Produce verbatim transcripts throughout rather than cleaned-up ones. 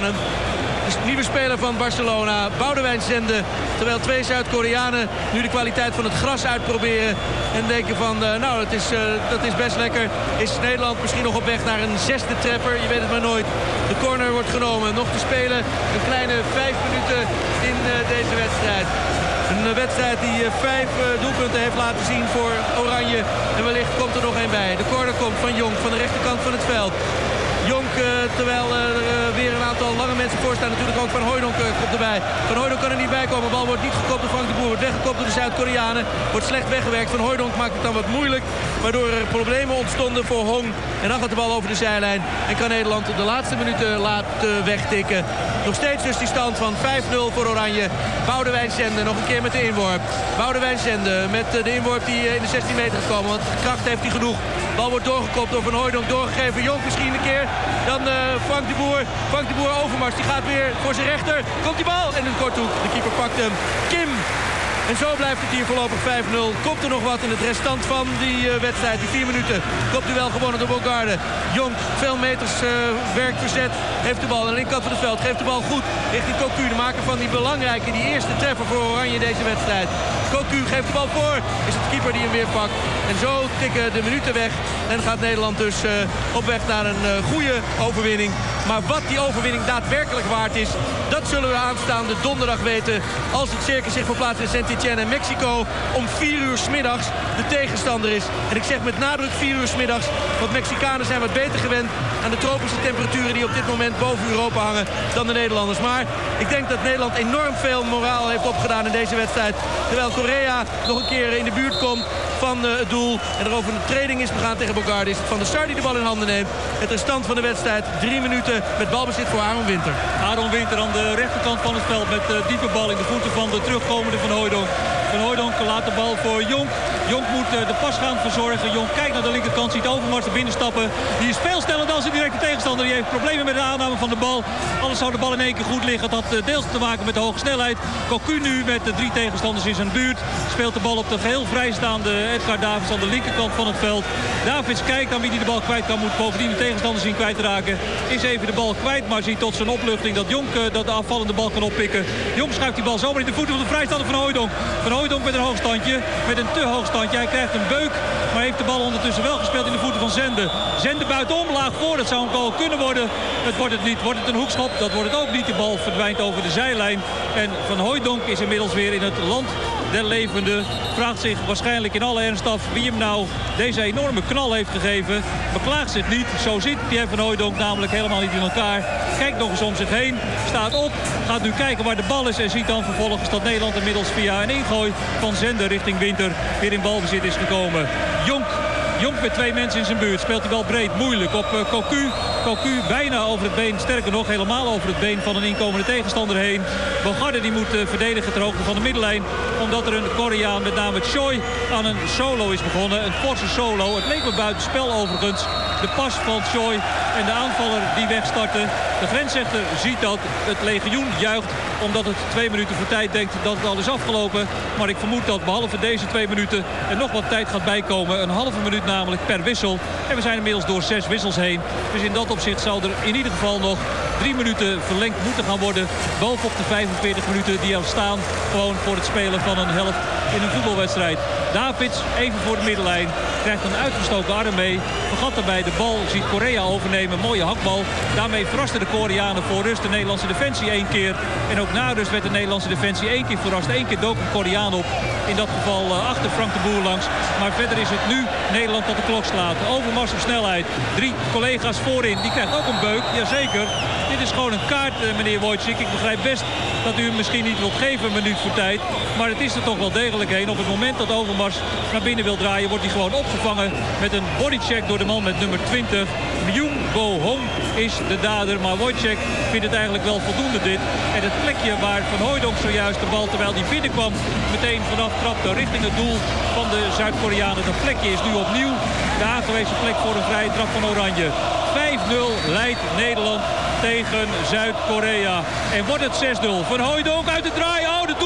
van hem. De nieuwe speler van Barcelona, Boudewijn Zende. Terwijl twee Zuid-Koreanen nu de kwaliteit van het gras uitproberen. En denken van, uh, nou, dat is, uh, dat is best lekker. Is Nederland misschien nog op weg naar een zesde treffer? Je weet het maar nooit. De corner wordt genomen. Nog te spelen. Een kleine vijf minuten in uh, deze wedstrijd. Een uh, wedstrijd die uh, vijf uh, doelpunten heeft laten zien voor Oranje. En wellicht komt er nog één bij. De corner komt van Jonk van de rechterkant van het veld. Jonk, uh, terwijl uh, er uh, weer een aantal lange mensen voor staan. Natuurlijk ook Van Hooijdonk uh, komt erbij. Van Hooijdonk kan er niet bij komen. De bal wordt niet gekopt door Frank de Boer. Wordt weggekopt door de Zuid-Koreanen. Wordt slecht weggewerkt. Van Hooijdonk maakt het dan wat moeilijk. Waardoor er problemen ontstonden voor Hong. En dan gaat de bal over de zijlijn. En kan Nederland de laatste minuten laten wegtikken. Nog steeds dus die stand van vijf nul voor Oranje. Boudewijn Zende nog een keer met de inworp. Boudewijn Zende met de inworp die in de zestien meter gekomen. Want kracht heeft hij genoeg. De bal wordt doorgekopt door Van Hooijdonk. Doorgegeven. Jonk misschien een keer. Dan uh, Frank de Boer. Frank de Boer Overmars. Die gaat weer voor zijn rechter. Komt die bal. En een korthoek. De keeper pakt hem. Kim. En zo blijft het hier voorlopig vijf nul. Komt er nog wat in het restant van die uh, wedstrijd. Die vier minuten. Kopduel gewonnen door Bogarde. Jonk, veel meters uh, werk verzet. Heeft de bal aan de linkerkant van het veld. Geeft de bal goed richting Cocu. De maker van die belangrijke, die eerste treffer voor Oranje in deze wedstrijd. Cocu geeft de bal voor. Is het de keeper die hem weer pakt. En zo tikken de minuten weg. En gaat Nederland dus uh, op weg naar een uh, goede overwinning. Maar wat die overwinning daadwerkelijk waard is, dat zullen we aanstaande donderdag weten. Als het circus zich verplaatst in Saint-Étienne en Mexico om vier uur 's middags de tegenstander is. En ik zeg met nadruk vier uur 's middags, want Mexicanen zijn wat beter gewend aan de tropische temperaturen die op dit moment boven Europa hangen dan de Nederlanders. Maar ik denk dat Nederland enorm veel moraal heeft opgedaan in deze wedstrijd. Terwijl Korea nog een keer in de buurt komt van uh, het doel. En er over een training is begaan tegen Bogarde. Is het Van der Sar die de bal in handen neemt. Het restant van de wedstrijd. Drie minuten met balbezit voor Aaron Winter. Aaron Winter aan de rechterkant van het veld met uh, diepe bal in de voeten van de terugkomende Van Hooijdonk. Van Hooijdonk laat de bal voor Jonk. Jonk moet uh, de pas gaan verzorgen. Jonk kijkt naar de linkerkant, ziet Overmars er binnen stappen. Die is veel sneller dan zijn directe tegenstander. Die heeft problemen met de aanname van de bal. Alles zou de bal in één keer goed liggen. Het had uh, deels te maken met de hoge snelheid. Cocu nu met de drie tegenstanders in zijn buurt. Speelt de bal op de geheel vrijstaande Edgar Davids aan de linkerkant van het veld. Davids kijkt aan wie hij de bal kwijt kan. Moet bovendien de tegenstander zien kwijt te raken. Is even de bal kwijt, maar ziet tot zijn opluchting dat Jonk uh, dat de afvallende bal kan oppikken. Jonk schuift die bal zomaar in de voeten van de vrijstander van Hooijdonk. Van Hooijdonk met een hoogstandje, met een te hoog standje. Hij krijgt een beuk, maar heeft de bal ondertussen wel gespeeld in de voeten van Zende. Zende buitenom, laag voor, dat zou een goal kunnen worden. Het wordt het niet. Wordt het een hoekschop? Dat wordt het ook niet. De bal verdwijnt over de zijlijn. En Van Hooijdonk is inmiddels weer in het land der levenden. Vraagt zich waarschijnlijk in alle ernst af wie hem nou deze enorme knal heeft gegeven. Beklaagt zich niet. Zo zit Pierre Van Hooijdonk namelijk helemaal niet in elkaar. Kijkt nog eens om zich heen. Staat op. Gaat nu kijken waar de bal is. En ziet dan vervolgens dat Nederland inmiddels via een ingooi van Zender richting Winter weer in balbezit is gekomen. Jonk. Jonk met twee mensen in zijn buurt. Speelt die bal breed. Moeilijk op uh, Cocu. Cocu bijna over het been. Sterker nog, helemaal over het been van een inkomende tegenstander heen. Bogarde die moet uh, verdedigen ter hoogte van de middenlijn. Omdat er een Koreaan, met name Choi, aan een solo is begonnen. Een forse solo. Het leek me buitenspel overigens. De pas van Choi en de aanvaller die wegstartte. De grensrechter ziet dat. Het legioen juicht omdat het twee minuten voor tijd denkt dat het al is afgelopen. Maar ik vermoed dat behalve deze twee minuten er nog wat tijd gaat bijkomen. Een halve minuut namelijk per wissel. En we zijn inmiddels door zes wissels heen. Dus in dat opzicht zou er in ieder geval nog drie minuten verlengd moeten gaan worden. Bovenop de vijfenveertig minuten die er staan. Gewoon voor het spelen van een helft in een voetbalwedstrijd. Davids even voor de middenlijn. Krijgt een uitgestoken arm mee. Vergat daarbij de bal. Ziet Korea overnemen. Mooie hakbal. Daarmee verrasten de Koreanen voor rust de Nederlandse defensie één keer. En ook na rust werd de Nederlandse defensie één keer verrast. Eén keer dook een Koreaan op. In dat geval uh, achter Frank de Boer langs. Maar verder is het nu Nederland dat de klok slaat. Overmars op snelheid. Drie collega's voorin. Die krijgt ook een beuk. Jazeker. Dit is gewoon een kaart, uh, meneer Wojcik. Ik begrijp best dat u hem misschien niet wilt geven een minuut voor tijd. Maar het is er toch wel degelijk heen. Op het moment dat Overmars naar binnen wil draaien, wordt hij gewoon opgevangen met een bodycheck door de man met nummer twintig. Myung Go Hong is de dader. Maar Wojcik vindt het eigenlijk wel voldoende dit. En het plekje waar Van Hooijdonk zojuist de bal, terwijl die binnenkwam, meteen vanaf trapte richting het doel van de Zuid-Koreanen. Dat plekje is nu opnieuw de aangewezen plek voor een vrije trap van Oranje. vijf nul leidt Nederland tegen Zuid-Korea. En wordt het zes nul. Van Hooijdonk uit de draai. Oh, de doelman in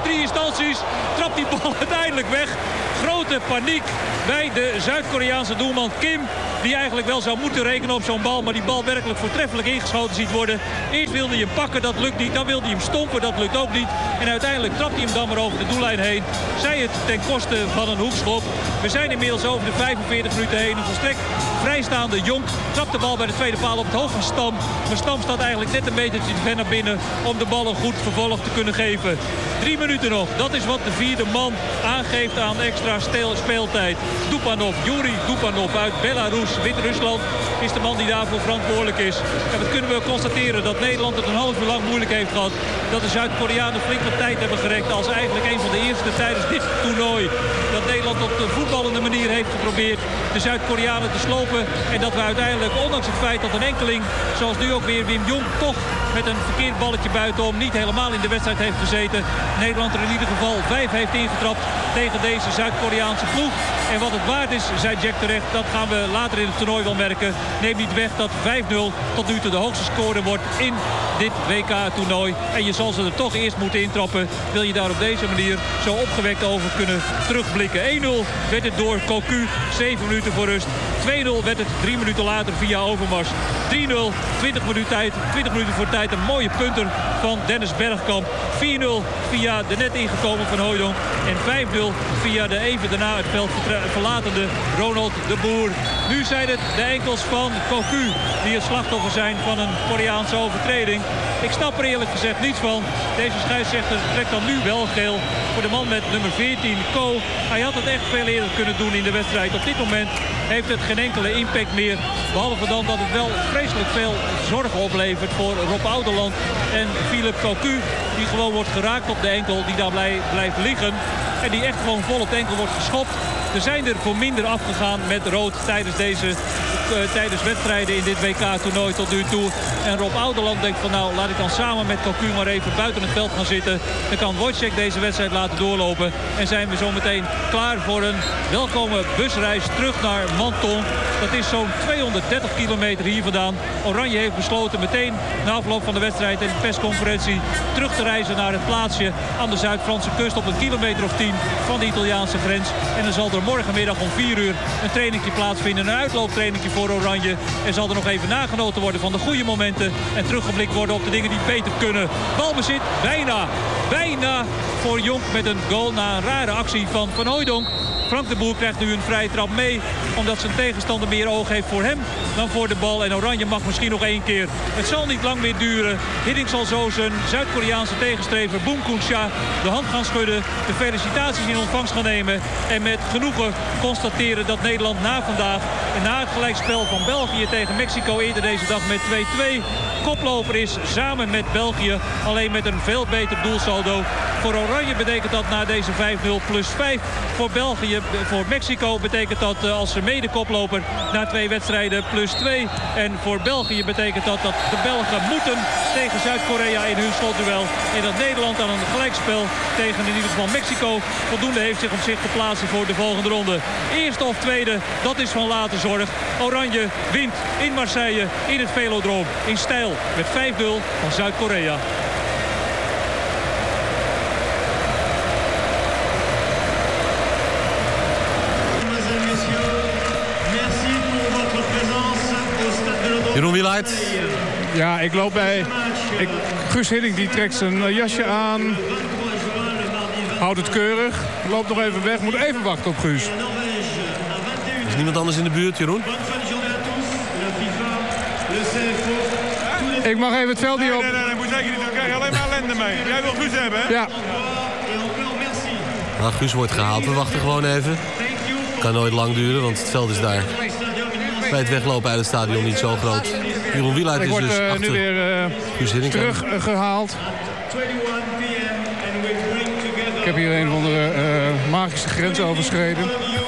drie instanties. Trapt die bal uiteindelijk weg. Grote paniek bij de Zuid-Koreaanse doelman Kim. Die eigenlijk wel zou moeten rekenen op zo'n bal. Maar die bal werkelijk voortreffelijk ingeschoten ziet worden. Eerst wilde hij hem pakken, dat lukt niet. Dan wilde hij hem stompen, dat lukt ook niet. En uiteindelijk trapt hij hem dan maar over de doellijn heen. Zij het ten koste van een hoekschop. We zijn inmiddels over de vijfenveertig minuten heen. Een volstrekt vrijstaande Jonk trapt de bal bij de tweede paal op het hoofd van Stam. Maar Stam staat eigenlijk net een metertje te ver naar binnen om de bal een goed vervolg te kunnen geven. Drie minuten nog. Dat is wat de vierde man aangeeft aan extra speeltijd. Dupanov, Yuri Dupanov uit Belarus, Wit-Rusland, is de man die daarvoor verantwoordelijk is. En wat kunnen we constateren? Dat Nederland het een half uur lang moeilijk heeft gehad. Dat de Zuid-Koreanen flink wat tijd hebben gerekt als eigenlijk een van de eerste tijdens dit toernooi. Dat Nederland op de voetballende manier heeft geprobeerd de Zuid-Koreanen te slopen. En dat we uiteindelijk, ondanks het feit dat een enkeling, zoals nu ook weer Wim Jong, toch met een verkeerd balletje buitenom niet helemaal in de wedstrijd heeft gezeten. Nederland er in ieder geval vijf heeft ingetrapt tegen deze Zuid-Koreaanse ploeg. En wat het waard is, zei Jack terecht, dat gaan we later in het toernooi wel merken. Neem niet weg dat vijf nul tot nu toe de hoogste score wordt in dit W K-toernooi. En je zal ze er toch eerst moeten intrappen. Wil je daar op deze manier zo opgewekt over kunnen terugblikken. één nul werd het door Cocu, zeven minuten voor rust. twee nul werd het drie minuten later via Overmars. drie nul, twintig minuten tijd, twintig minuten voor tijd. Een mooie punter van Dennis Bergkamp. vier nul via de net ingekomen Van Hooijdonk. En vijf nul via de even daarna het veld verlatende Ronald de Boer. Nu zijn het de enkels van Cocu die het slachtoffer zijn van een Koreaanse overtreding. Ik snap er eerlijk gezegd niets van. Deze scheidsrechter trekt dan nu wel geel voor de man met nummer veertien, Ko. Hij had het echt veel eerder kunnen doen in de wedstrijd. Op dit moment heeft het geen enkele impact meer. Behalve dan dat het wel vreselijk veel zorgen oplevert voor Rob Oudeland en Philip Cocu. Die gewoon wordt geraakt op de enkel, die daar blij, blijft liggen. En die echt gewoon vol op de enkel wordt geschopt. Er zijn er voor minder afgegaan met rood tijdens deze uh, tijdens wedstrijden in dit W K-toernooi tot nu toe. En Rob Oudeland denkt van nou, laat ik dan samen met Cocu maar even buiten het veld gaan zitten. Dan kan Wojciech deze wedstrijd laten doorlopen. En zijn we zo meteen klaar voor een welkome busreis terug naar Menton. Dat is zo'n tweehonderddertig kilometer hier vandaan. Oranje heeft besloten meteen na afloop van de wedstrijd en de persconferentie terug te reizen naar het plaatsje aan de Zuid-Franse kust op een kilometer of tien van de Italiaanse grens. En dan zal er morgenmiddag om vier uur een trainingje plaatsvinden. Een uitlooptrainingje voor Oranje. En zal er nog even nagenoten worden van de goede momenten. En teruggeblikt worden op de dingen die beter kunnen. Balbezit bijna, bijna voor Jonk met een goal na een rare actie van Van Hooijdonk. Frank de Boer krijgt nu een vrije trap mee. Omdat zijn tegenstander meer oog heeft voor hem dan voor de bal. En Oranje mag misschien nog één keer. Het zal niet lang meer duren. Hiddink zal zo zijn Zuid-Koreaanse tegenstrever Boom Koen-cha de hand gaan schudden. De felicitaties in ontvangst gaan nemen. En met genoegen constateren dat Nederland na vandaag en na het gelijkspel van België tegen Mexico eerder deze dag met twee twee koploper is samen met België. Alleen met een veel beter doelsaldo. Voor Oranje betekent dat na deze vijf nul plus vijf. Voor België, voor Mexico betekent dat als mede koploper na twee wedstrijden plus twee. En voor België betekent dat dat de Belgen moeten tegen Zuid-Korea in hun slotduel. En dat Nederland aan een gelijkspel tegen in ieder geval Mexico voldoende heeft zich om zich te plaatsen voor de volgende ronde. Eerste of tweede, dat is van later zorg. Oranje wint in Marseille in het Velodroom in stijl met vijf nul van Zuid-Korea. Jeroen Wielaert. Ja, ik loop bij... Ik, Guus Hiddink die trekt zijn jasje aan. Houdt het keurig. Loopt nog even weg. Moet even wachten op Guus. Is niemand anders in de buurt, Jeroen? Ik mag even het veld hier op. Nee, nee, nee, moet zeker niet. Dan krijg je alleen maar ellende mee. Jij wil Guus hebben, hè? Ja. Nou, Guus wordt gehaald. We wachten gewoon even. Kan nooit lang duren, want het veld is daar bij het weglopen uit het stadion niet zo groot. Jeroen Wielaert is dus uh, achter nu weer uh, teruggehaald. Ik heb hier een van de uh, magische grens overschreden.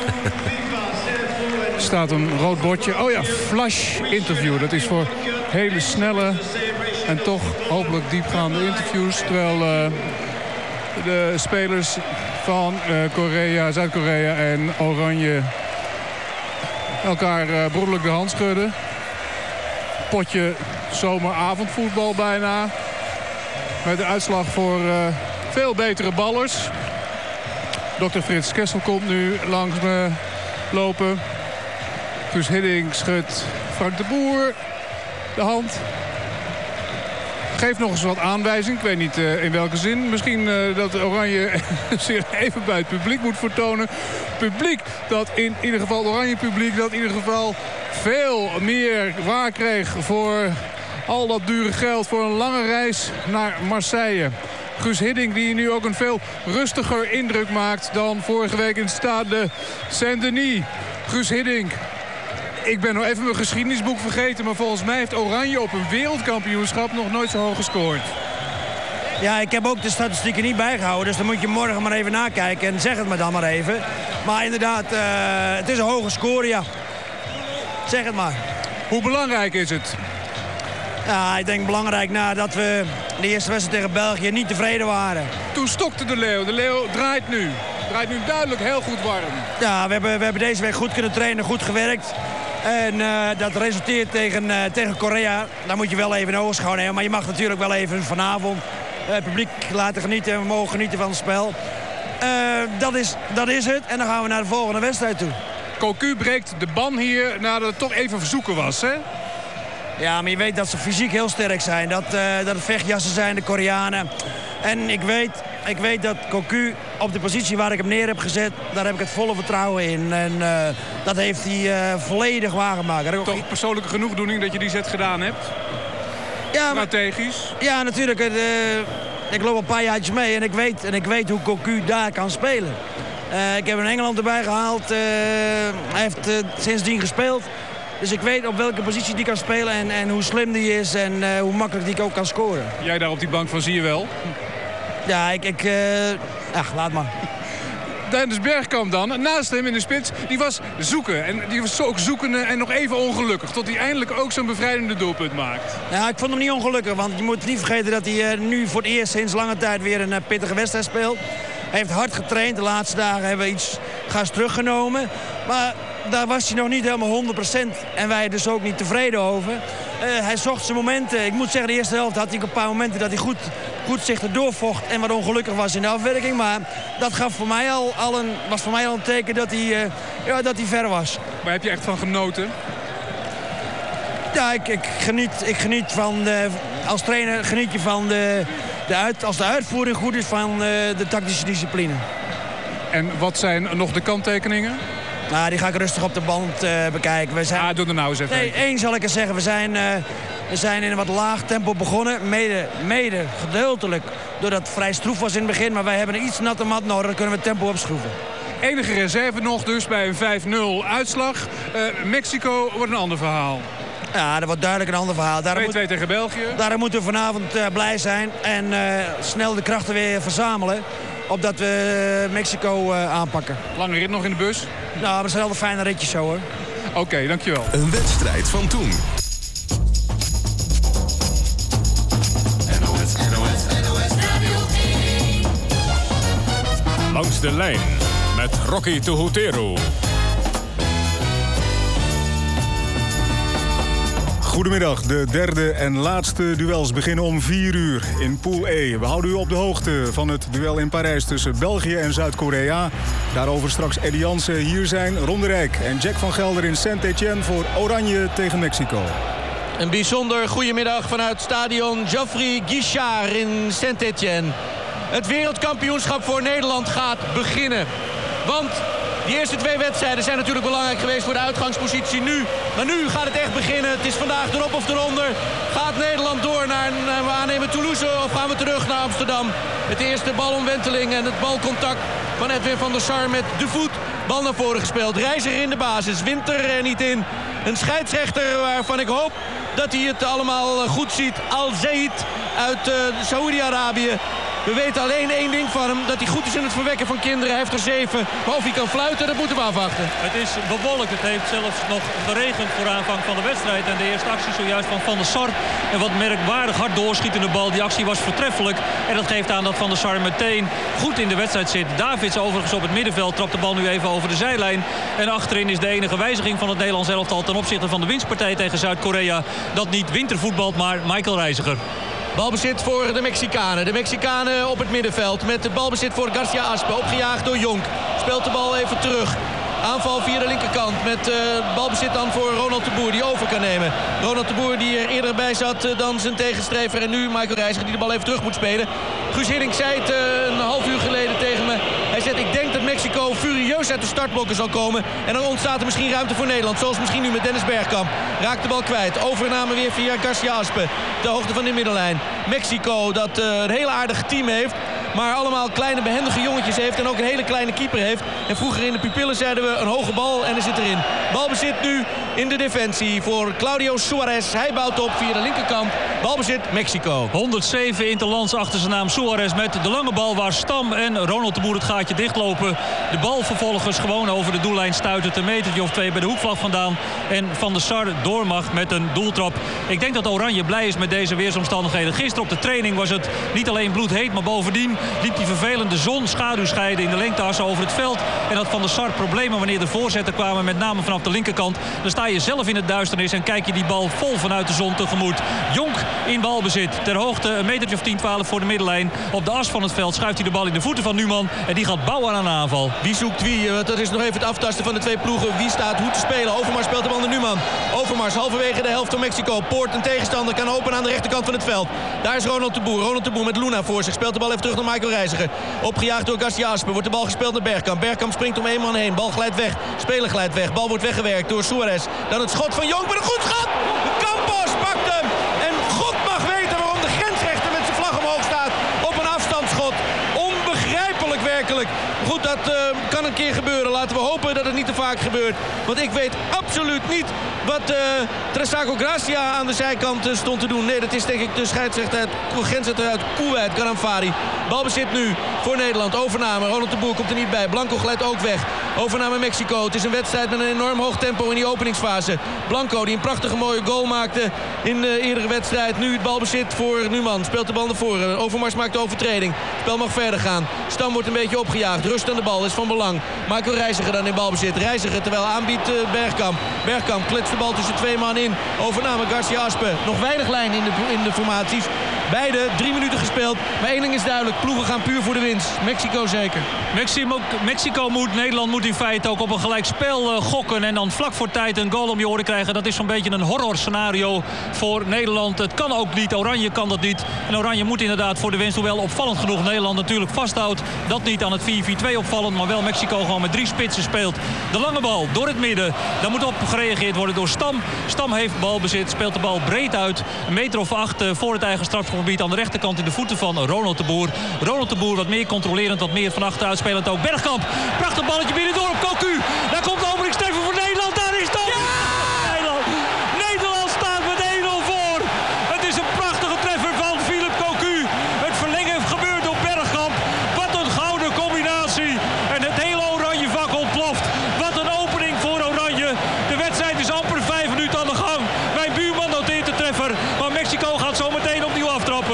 Er staat een rood bordje. Oh ja, flash interview. Dat is voor hele snelle en toch hopelijk diepgaande interviews. Terwijl uh, de spelers van uh, Korea, Zuid-Korea en Oranje elkaar uh, broederlijk de hand schudden. Potje zomeravondvoetbal bijna. Met de uitslag voor uh, veel betere ballers. dokter Frits Kessel komt nu langs me lopen. Guus Hiddink schudt Frank de Boer de hand. Geeft nog eens wat aanwijzing. Ik weet niet uh, in welke zin. Misschien uh, dat Oranje zich even bij het publiek moet vertonen. Publiek dat in ieder geval, Oranje publiek dat in ieder geval veel meer waar kreeg voor al dat dure geld. Voor een lange reis naar Marseille. Guus Hiddink die nu ook een veel rustiger indruk maakt dan vorige week in het Stade Saint-Denis. Guus Hiddink. Ik ben nog even mijn geschiedenisboek vergeten, maar volgens mij heeft Oranje op een wereldkampioenschap nog nooit zo hoog gescoord. Ja, ik heb ook de statistieken niet bijgehouden, dus dan moet je morgen maar even nakijken en zeg het me dan maar even. Maar inderdaad, uh, het is een hoge score, ja. Zeg het maar. Hoe belangrijk is het? Ja, ik denk belangrijk nadat we de eerste wedstrijd tegen België niet tevreden waren. Toen stokte de Leeuw. De Leeuw draait nu. Draait nu duidelijk heel goed warm. Ja, we hebben, we hebben deze week goed kunnen trainen, goed gewerkt. En uh, dat resulteert tegen, uh, tegen Korea. Daar moet je wel even in oogschouw nemen. Maar je mag natuurlijk wel even vanavond uh, het publiek laten genieten. En we mogen genieten van het spel. Uh, dat, is, dat is het. En dan gaan we naar de volgende wedstrijd toe. Cocu breekt de ban hier nadat het toch even verzoeken was, hè? Ja, maar je weet dat ze fysiek heel sterk zijn. Dat, uh, dat het vechtjassen zijn, de Koreanen. En ik weet, ik weet dat Cocu op de positie waar ik hem neer heb gezet, daar heb ik het volle vertrouwen in. En uh, dat heeft hij uh, volledig waargemaakt. Toch ook persoonlijke genoegdoening dat je die zet gedaan hebt? Ja, strategisch? Maar, ja, natuurlijk. Uh, ik loop een paar jaartjes mee en ik weet, en ik weet hoe Cocu daar kan spelen. Uh, ik heb hem in Engeland erbij gehaald. Uh, hij heeft uh, sindsdien gespeeld. Dus ik weet op welke positie die kan spelen en, en hoe slim die is en uh, hoe makkelijk die ook kan scoren. Jij daar op die bank van zie je wel? Ja, ik... ik uh... Ach, laat maar. Dennis Bergkamp dan, naast hem in de spits, die was zoeken. En die was ook zoekende en nog even ongelukkig. Tot hij eindelijk ook zo'n bevrijdende doelpunt maakt. Ja, ik vond hem niet ongelukkig. Want je moet niet vergeten dat hij uh, nu voor het eerst sinds lange tijd weer een uh, pittige wedstrijd speelt. Hij heeft hard getraind. De laatste dagen hebben we iets gas teruggenomen. Maar daar was hij nog niet helemaal honderd procent. En wij dus ook niet tevreden over. Uh, hij zocht zijn momenten. Ik moet zeggen, de eerste helft had hij een paar momenten dat hij goed, goed zich erdoor vocht. En wat ongelukkig was in de afwerking. Maar dat gaf voor mij al, al een, was voor mij al een teken dat hij, uh, ja, dat hij ver was. Waar heb je echt van genoten? Ja, ik, ik, geniet, ik geniet van... De, als trainer geniet je van de... De uit, als de uitvoering goed is van uh, de tactische discipline. En wat zijn nog de kanttekeningen? Nou, die ga ik rustig op de band uh, bekijken. We zijn... Ah, doe er nou eens even. Nee, één zal ik eens zeggen. We zijn, uh, we zijn in een wat laag tempo begonnen. Mede, mede gedeeltelijk doordat het vrij stroef was in het begin. Maar wij hebben een iets natte mat nodig. Dan kunnen we het tempo opschroeven. Enige reserve nog dus bij een vijf nul uitslag. Uh, Mexico wordt een ander verhaal. Ja, dat wordt duidelijk een ander verhaal. twee twee tegen België. Daar moeten we vanavond uh, blij zijn. En uh, snel de krachten weer verzamelen. Opdat we Mexico uh, aanpakken. Lange rit nog in de bus? Nou, maar het zijn altijd fijne ritjes zo hoor. Oké, okay, dankjewel. Een wedstrijd van toen. N O S, N O S, N O S Radio één. Langs de lijn met Rocky Tuhutero. Goedemiddag, de derde en laatste duels beginnen om vier uur in Pool E. We houden u op de hoogte van het duel in Parijs tussen België en Zuid-Korea. Daarover straks Eddie Jansen. Hier zijn Ron de Rijk en Jack van Gelder in Saint-Étienne voor Oranje tegen Mexico. Een bijzonder goedemiddag vanuit stadion Geoffroy Guichard in Saint-Étienne. Het wereldkampioenschap voor Nederland gaat beginnen. Want die eerste twee wedstrijden zijn natuurlijk belangrijk geweest voor de uitgangspositie nu. Maar nu gaat het echt beginnen. Het is vandaag erop of eronder. Gaat Nederland door naar, we aannemen Toulouse of gaan we terug naar Amsterdam? Het eerste balomwenteling en het balcontact van Edwin van der Sar met de voet. Bal naar voren gespeeld. Reiziger in de basis. Winter er niet in. Een scheidsrechter waarvan ik hoop dat hij het allemaal goed ziet. Al Zaid uit uh, Saoedi-Arabië. We weten alleen één ding van hem. Dat hij goed is in het verwekken van kinderen. Hij heeft er zeven. Maar of hij kan fluiten, dat moeten we afwachten. Het is bewolkt. Het heeft zelfs nog geregend voor aanvang van de wedstrijd. En de eerste actie zojuist van Van der Sar. En wat merkwaardig hard doorschietende bal. Die actie was voortreffelijk. En dat geeft aan dat Van der Sar meteen goed in de wedstrijd zit. Davids overigens op het middenveld trapt de bal nu even over de zijlijn. En achterin is de enige wijziging van het Nederlands elftal ten opzichte van de winstpartij tegen Zuid-Korea. Dat niet Winter voetbalt, maar Michael Reiziger. Balbezit voor de Mexicanen. De Mexicanen op het middenveld met het balbezit voor Garcia Aspe. Opgejaagd door Jonk. Speelt de bal even terug. Aanval via de linkerkant met uh, balbezit dan voor Ronald de Boer die over kan nemen. Ronald de Boer die er eerder bij zat uh, dan zijn tegenstrever. En nu Michael Reiziger die de bal even terug moet spelen. Guus Hiddink zei het uh, een half uur geleden tegen me. Hij zegt ik denk dat Mexico furieus uit de startblokken zal komen. En dan ontstaat er misschien ruimte voor Nederland. Zoals misschien nu met Dennis Bergkamp. Raakt de bal kwijt. Overname weer via Garcia Aspe. De hoogte van de middenlijn. Mexico dat uh, een heel aardig team heeft. Maar allemaal kleine behendige jongetjes heeft. En ook een hele kleine keeper heeft. En vroeger in de pupillen zeiden we een hoge bal en er zit erin. Balbezit nu in de defensie voor Claudio Suarez. Hij bouwt op via de linkerkant. Balbezit Mexico. honderdzeven interlands achter zijn naam Suarez met de lange bal waar Stam en Ronald de Boer het gaatje dichtlopen. De bal vervolgens gewoon over de doellijn stuitert een metertje of twee bij de hoekvlag vandaan. En Van der Sar door mag met een doeltrap. Ik denk dat Oranje blij is met deze weersomstandigheden. Gisteren op de training was het niet alleen bloedheet, maar bovendien liep die vervelende zon schaduwscheiden in de lengteassen over het veld. En had Van der Sar problemen wanneer de voorzetten kwamen, met name vanaf de linkerkant. Dan sta je zelf in het duisternis en kijk je die bal vol vanuit de zon tegemoet. Jonk in balbezit. Ter hoogte een metertje of tien, twaalf voor de middenlijn. Op de as van het veld schuift hij de bal in de voeten van Numan. En die gaat bouwen aan een aanval. Wie zoekt wie? Dat is nog even het aftasten van de twee ploegen. Wie staat hoe te spelen? Overmars speelt de bal naar Numan. Overmars halverwege de helft van Mexico. Poort een tegenstander kan open aan de rechterkant van het veld. Daar is Ronald de Boer. Ronald de Boer met Luna voor zich. Speelt de bal even terug naar Michael Reiziger. Opgejaagd door Garcia Aspe. Wordt de bal gespeeld naar Bergkamp. Bergkamp springt om één man heen. Bal glijdt weg. Speler glijdt weg. Bal wordt weggewerkt door Suarez. Dan het schot van Jonk met een goed schot. Campos pakt hem. En God mag weten waarom de grensrechter met zijn vlag omhoog staat. Op een afstandsschot. Onbegrijpelijk werkelijk. Goed, dat uh, kan een keer gebeuren. Laten we hopen dat het niet te vaak gebeurt. Want ik weet absoluut niet wat uh, Tresaco Gracia aan de zijkant uh, stond te doen. Nee, dat is denk ik de scheidsrechter uit, grensrechter uit Kuwait, Karamfari. Balbezit nu voor Nederland. Overname. Ronald de Boer komt er niet bij. Blanco glijdt ook weg. Overname Mexico. Het is een wedstrijd met een enorm hoog tempo in die openingsfase. Blanco die een prachtige mooie goal maakte in de eerdere wedstrijd. Nu het balbezit voor Numan. Speelt de bal naar voren. Overmars maakt de overtreding. Het spel mag verder gaan. Stam wordt een beetje opgejaagd. Rust aan de bal is van belang. Michael Reiziger dan in balbezit. Reiziger terwijl aanbiedt uh, Bergkamp. Bergkamp kletst de bal tussen twee man in. Overname Garcia Aspe. Nog weinig lijn in de, in de formaties. Beide drie minuten gespeeld. Maar één ding is duidelijk. Ploegen gaan puur voor de winst. Mexico zeker. Mexico, Mexico moet, Nederland moet in feite ook op een gelijkspel uh, gokken. En dan vlak voor tijd een goal om je oren krijgen. Dat is zo'n beetje een horror scenario voor Nederland. Het kan ook niet. Oranje kan dat niet. En Oranje moet inderdaad voor de winst. Hoewel opvallend genoeg Nederland natuurlijk vasthoudt. Dat niet aan het vier vier twee opvallend. Maar wel Mexico gewoon met drie spitsen speelt. De lange bal door het midden. Daar moet op gereageerd worden door Stam. Stam heeft balbezit. Speelt de bal breed uit. Een meter of acht uh, voor het eigen strafgebied. Aan de rechterkant in de voeten van Ronald de Boer. Ronald de Boer wat meer controlerend. Wat meer van achteruit spelend ook. Bergkamp. Prachtig balletje binnendoor op Cocu. Daar komt de openingstreffer voor Nederland. Daar is Stam. Ja! Nederland. Nederland staat met één nul voor. Het is een prachtige treffer van Philip Cocu. Het verlengen gebeurt door Bergkamp. Wat een gouden combinatie. En het hele oranje vak ontploft. Wat een opening voor Oranje. De wedstrijd is amper vijf minuten aan de gang. Mijn buurman noteert de treffer. Maar Mexico gaat zo meteen opnieuw aftrappen.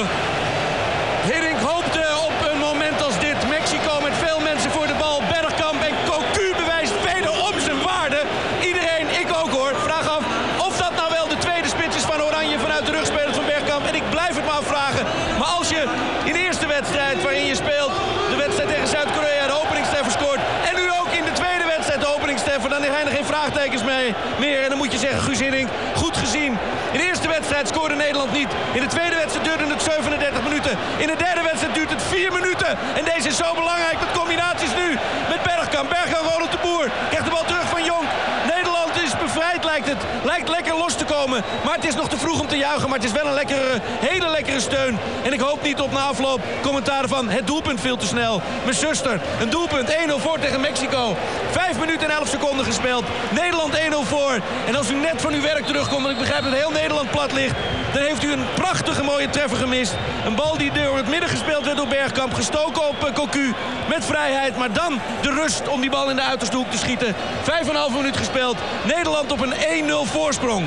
Hiddink hoopte op een moment als dit. Mexico met veel mensen voor de bal. Bergkamp en Cocu bewijst wederom zijn waarde. Iedereen, ik ook hoor, vraag af of dat nou wel de tweede spits is van Oranje vanuit de rugspelers van Bergkamp. En ik blijf het maar afvragen. Maar als je in de eerste wedstrijd waarin je speelt, de wedstrijd tegen Zuid-Korea, de openingstreffer scoort. En nu ook in de tweede wedstrijd de openingstreffer. Dan zijn er geen vraagtekens mee, meer. En dan moet je zeggen, Guus Hiddink, goed gezien. In de eerste wedstrijd scoorde Nederland niet. In de tweede wedstrijd duurde het zevenendertig minuten. In de derde wedstrijd duurt het vier minuten. En deze is zo belangrijk met combinaties nu. Met Bergkamp. Bergkamp, Ronald de Boer. Krijgt de bal terug van Jonk. Nederland is bevrijd, lijkt het. Lijkt lekker los te komen. Maar het is nog te vroeg om te juichen. Maar het is wel een lekkere, hele lekkere steun. En ik hoop niet op na afloop commentaren van het doelpunt veel te snel. Mijn zuster, een doelpunt. één nul voor tegen Mexico. Vijf minuten en elf seconden gespeeld. Nederland één nul voor. En als u net van uw werk terugkomt, want ik begrijp dat heel Nederland plat ligt, dan heeft u een prachtige mooie treffer gemist. Een bal die door het midden gespeeld werd door Bergkamp. Gestoken op uh, Cocu met vrijheid. Maar dan de rust om die bal in de uiterste hoek te schieten. Vijf en een half minuut gespeeld. Nederland op een één nul voorsprong. En het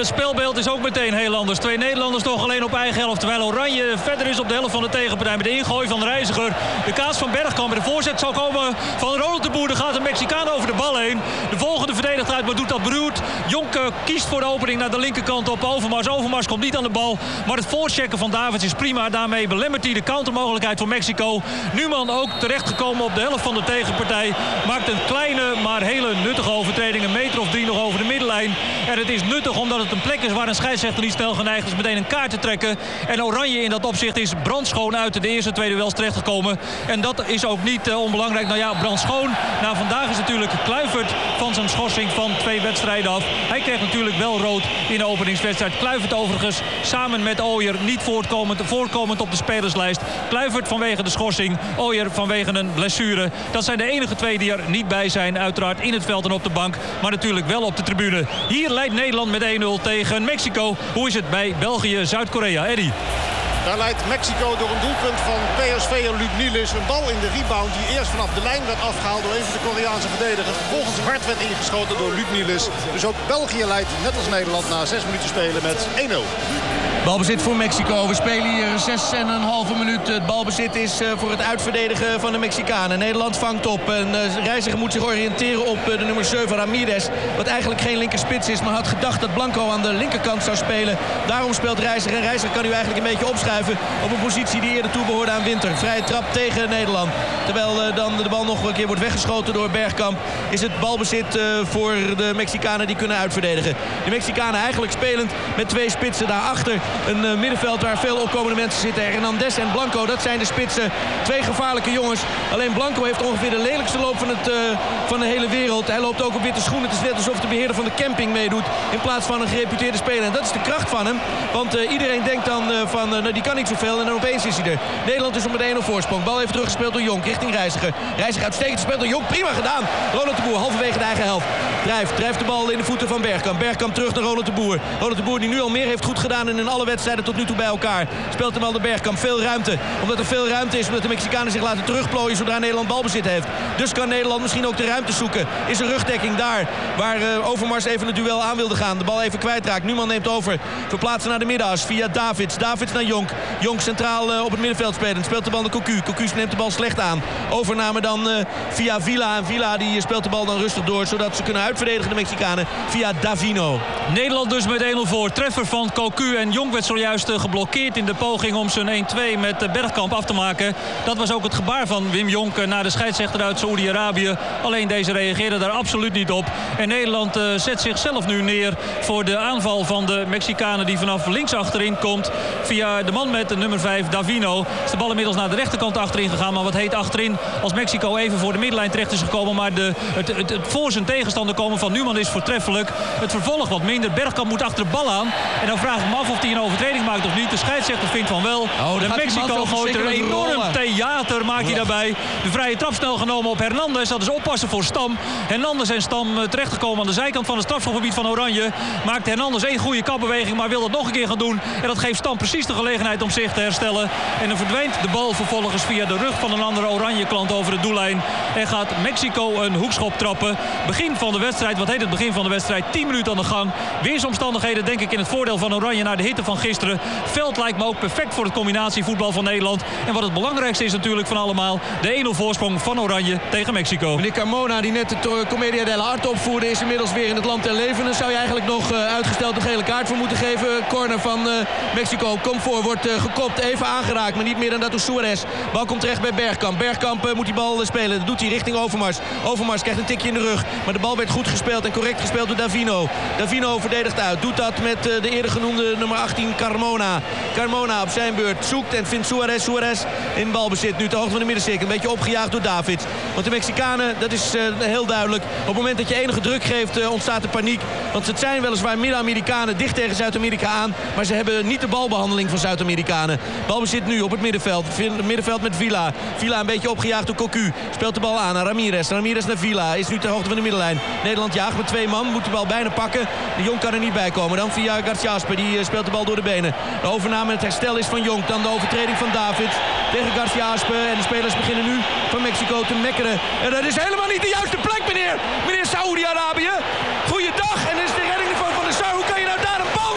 spelbeeld is ook meteen heel anders. Twee Nederlanders toch alleen op eigen helft. Terwijl Oranje verder is op de helft van de tegenpartij. Met de ingooi van Reiziger. De kaas van Bergkamp. De voorzet zal komen van Ronald de Boer. Er gaat een Mexicaan over de bal heen. De volgende verdedigt uit, maar doet dat beroerd. Jonk uh, kiest voor de opening naar de linkerkant op Overmars. Overmars komt niet aan de bal. Maar het voorchecken van Davids is prima. Daarmee belemmert hij de countermogelijkheid voor Mexico. Numan ook terechtgekomen op de helft van de tegenpartij. Maakt een kleine, maar hele nuttige overtreding. Een meter of drie nog over de middenlijn. En het is nuttig omdat het een plek is waar een scheidsrechter niet snel geneigd is meteen een kaart te trekken. En Oranje in dat opzicht is brandschoon uit de eerste twee duels terechtgekomen. En dat is ook niet uh, onbelangrijk. Nou ja, brandschoon. Nou, vandaag is natuurlijk Kluivert van zijn schorsing van twee wedstrijden af. Hij kreeg natuurlijk wel rood in de openingswedstrijd. Kluivert overigens samen met Ooyer niet voortkomend, voorkomend op de spelerslijst. Kluivert vanwege de schorsing, Ooyer vanwege een blessure. Dat zijn de enige twee die er niet bij zijn. Uiteraard in het veld en op de bank. Maar natuurlijk wel op de tribune. Hier leidt Nederland met één nul tegen Mexico. Hoe is het bij België-Zuid-Korea? Eddie? Daar leidt Mexico door een doelpunt van P S V'er Luc Nilis. Een bal in de rebound die eerst vanaf de lijn werd afgehaald door een van de Koreaanse verdedigers. Vervolgens hard werd ingeschoten door Luc Nilis. Dus ook België leidt, net als Nederland, na zes minuten spelen met één nul. Balbezit voor Mexico. We spelen hier zes en een halve minuut. Het balbezit is voor het uitverdedigen van de Mexicanen. Nederland vangt op. En Reiziger moet zich oriënteren op de nummer zeven Ramirez. Wat eigenlijk geen linkerspits is, maar had gedacht dat Blanco aan de linkerkant zou spelen. Daarom speelt Reiziger. En Reiziger kan u eigenlijk een beetje opschuiven op een positie die eerder toebehoorde aan Winter. Vrije trap tegen Nederland. Terwijl dan de bal nog een keer wordt weggeschoten door Bergkamp. Is het balbezit voor de Mexicanen die kunnen uitverdedigen. De Mexicanen eigenlijk spelend met twee spitsen daarachter. Een uh, middenveld waar veel opkomende mensen zitten. Hernandez en Blanco, dat zijn de spitsen. Twee gevaarlijke jongens. Alleen Blanco heeft ongeveer de lelijkste loop van, het, uh, van de hele wereld. Hij loopt ook op witte schoenen. Het is net alsof de beheerder van de camping meedoet. In plaats van een gereputeerde speler. En dat is de kracht van hem. Want uh, iedereen denkt dan uh, van, uh, nou, die kan niet zoveel. En dan opeens is hij er. Nederland is op met één nul voorsprong. Bal even teruggespeeld door Jonk richting Reiziger. Reiziger uitstekend gespeeld door Jonk. Prima gedaan. Ronald de Boer halverwege de eigen helft. Drijft, drijft de bal in de voeten van Bergkamp. Bergkamp terug naar Ronald de Boer. Ronald de Boer die nu al meer heeft goed gedaan en in alle wedstrijden tot nu toe bij elkaar. Speelt hem al de Bergkamp. Veel ruimte. Omdat er veel ruimte is. Omdat de Mexicanen zich laten terugplooien zodra Nederland balbezit heeft. Dus kan Nederland misschien ook de ruimte zoeken. Is er rugdekking daar waar uh, Overmars even het duel aan wilde gaan. De bal even kwijtraakt. Numan neemt over. Verplaatsen naar de middenas via Davids. Davids naar Jonk. Jonk centraal uh, op het middenveld spelen. Speelt de bal naar Cocu. Cocu neemt de bal slecht aan. Overname dan uh, via Villa. En Villa die speelt de bal dan rustig door. Zodat ze kunnen uitverdedigen de Mexicanen via Davino. Nederland dus met één nul voor. Treffer van Cocu. En Jonk werd zojuist uh, geblokkeerd in de poging om zijn één twee met uh, Bergkamp af te maken. Dat was ook het gebaar van Wim Jonk uh, naar de scheidsrechter uit Saoedi-Arabië. Alleen deze reageerde daar absoluut niet op. En Nederland uh, zet zichzelf nu neer voor de aanval van de Mexicanen die vanaf links achterin komt. Via de man met de nummer vijf, Davino. Is de bal inmiddels naar de rechterkant achterin gegaan. Maar wat heet achterin als Mexico even voor de middenlijn terecht is gekomen. Maar de, het, het, het voor zijn tegenstander komen van Numan is voortreffelijk. Het vervolg wat minder. Bergkamp moet achter de bal aan. En dan vraag ik me af of hij een overtreding maakt of niet. De scheidsrechter vindt van wel. Oh, de Mexico gooit er een enorm theater maakt hij daarbij. De vrije trap snel genomen op Hernandez. Dat is oppassen voor Stam. Hernandez en Stam terechtgekomen aan de zijkant van het strafschopgebied van Oranje. Maakt Hernandez één goede kapbeweging, maar wil dat nog een keer gaan doen. En dat geeft Stam precies de gelegenheid om zich te herstellen. En dan verdwijnt de bal vervolgens via de rug van een andere Oranje klant over de doellijn. En gaat Mexico een hoekschop trappen. Begin van de wedstrijd, wat heet het begin van de wedstrijd? tien minuten aan de gang. Weersomstandigheden denk ik in het voordeel van Oranje naar de hitte van gisteren. Veld lijkt me ook perfect voor het combinatievoetbal van Nederland. En wat het belangrijkste is natuurlijk van allemaal, de één nul voorsprong van Oranje tegen Mexico. Meneer Carmona, die net de Commedia dell'arte opvoerde, is inmiddels weer in het land der levenden. Zou je eigenlijk nog uh, uitgesteld de gele kaart voor moeten geven. Corner van uh, Mexico. Komt voor, wordt uh, gekopt. Even aangeraakt, maar niet meer dan dat door Suarez. Bal komt terecht bij Bergkamp. Bergkamp uh, moet die bal uh, spelen. Dat doet hij richting Overmars. Overmars krijgt een tikje in de rug. Maar de bal werd goed gespeeld en correct gespeeld door Davino. Davino verdedigt uit. Doet dat met uh, de eerder genoemde nummer achttien Carmona. Carmona op zijn beurt zoekt en vindt Suarez. Suarez in balbezit. Nu ter hoogte van de middencirkel. Een beetje opgejaagd door David. Want de Mexicanen, dat is uh, heel duidelijk. Op het moment dat je enige druk geeft uh, ontstaat er paniek. Want het zijn weliswaar Midden-Amerikanen dicht tegen Zuid-Amerika aan. Maar ze hebben niet de balbehandeling van Zuid-Amerikanen. Balbezit nu op het middenveld. Het middenveld met Villa. Villa een beetje opgejaagd door Cocu. Speelt de bal aan aan Ramirez. Ramirez naar Villa. Is nu ter hoogte van de middenlijn. Nederland jaagt met twee man. Moet de bal bijna pakken. De Jong kan er niet bij komen. Dan via Garciaspe. Die uh, speelt de bal door de benen. De overname en het herstel is van Jong. Dan de overtreding van David tegen Garciaspe. En de spelers beginnen nu van Mexico te mekkeren. En dat is helemaal niet de juiste plek, meneer. Meneer Saoedi-Arabië. Goeiedag. En dit is de redding van Van der Sar. Hoe kan je nou daar een bal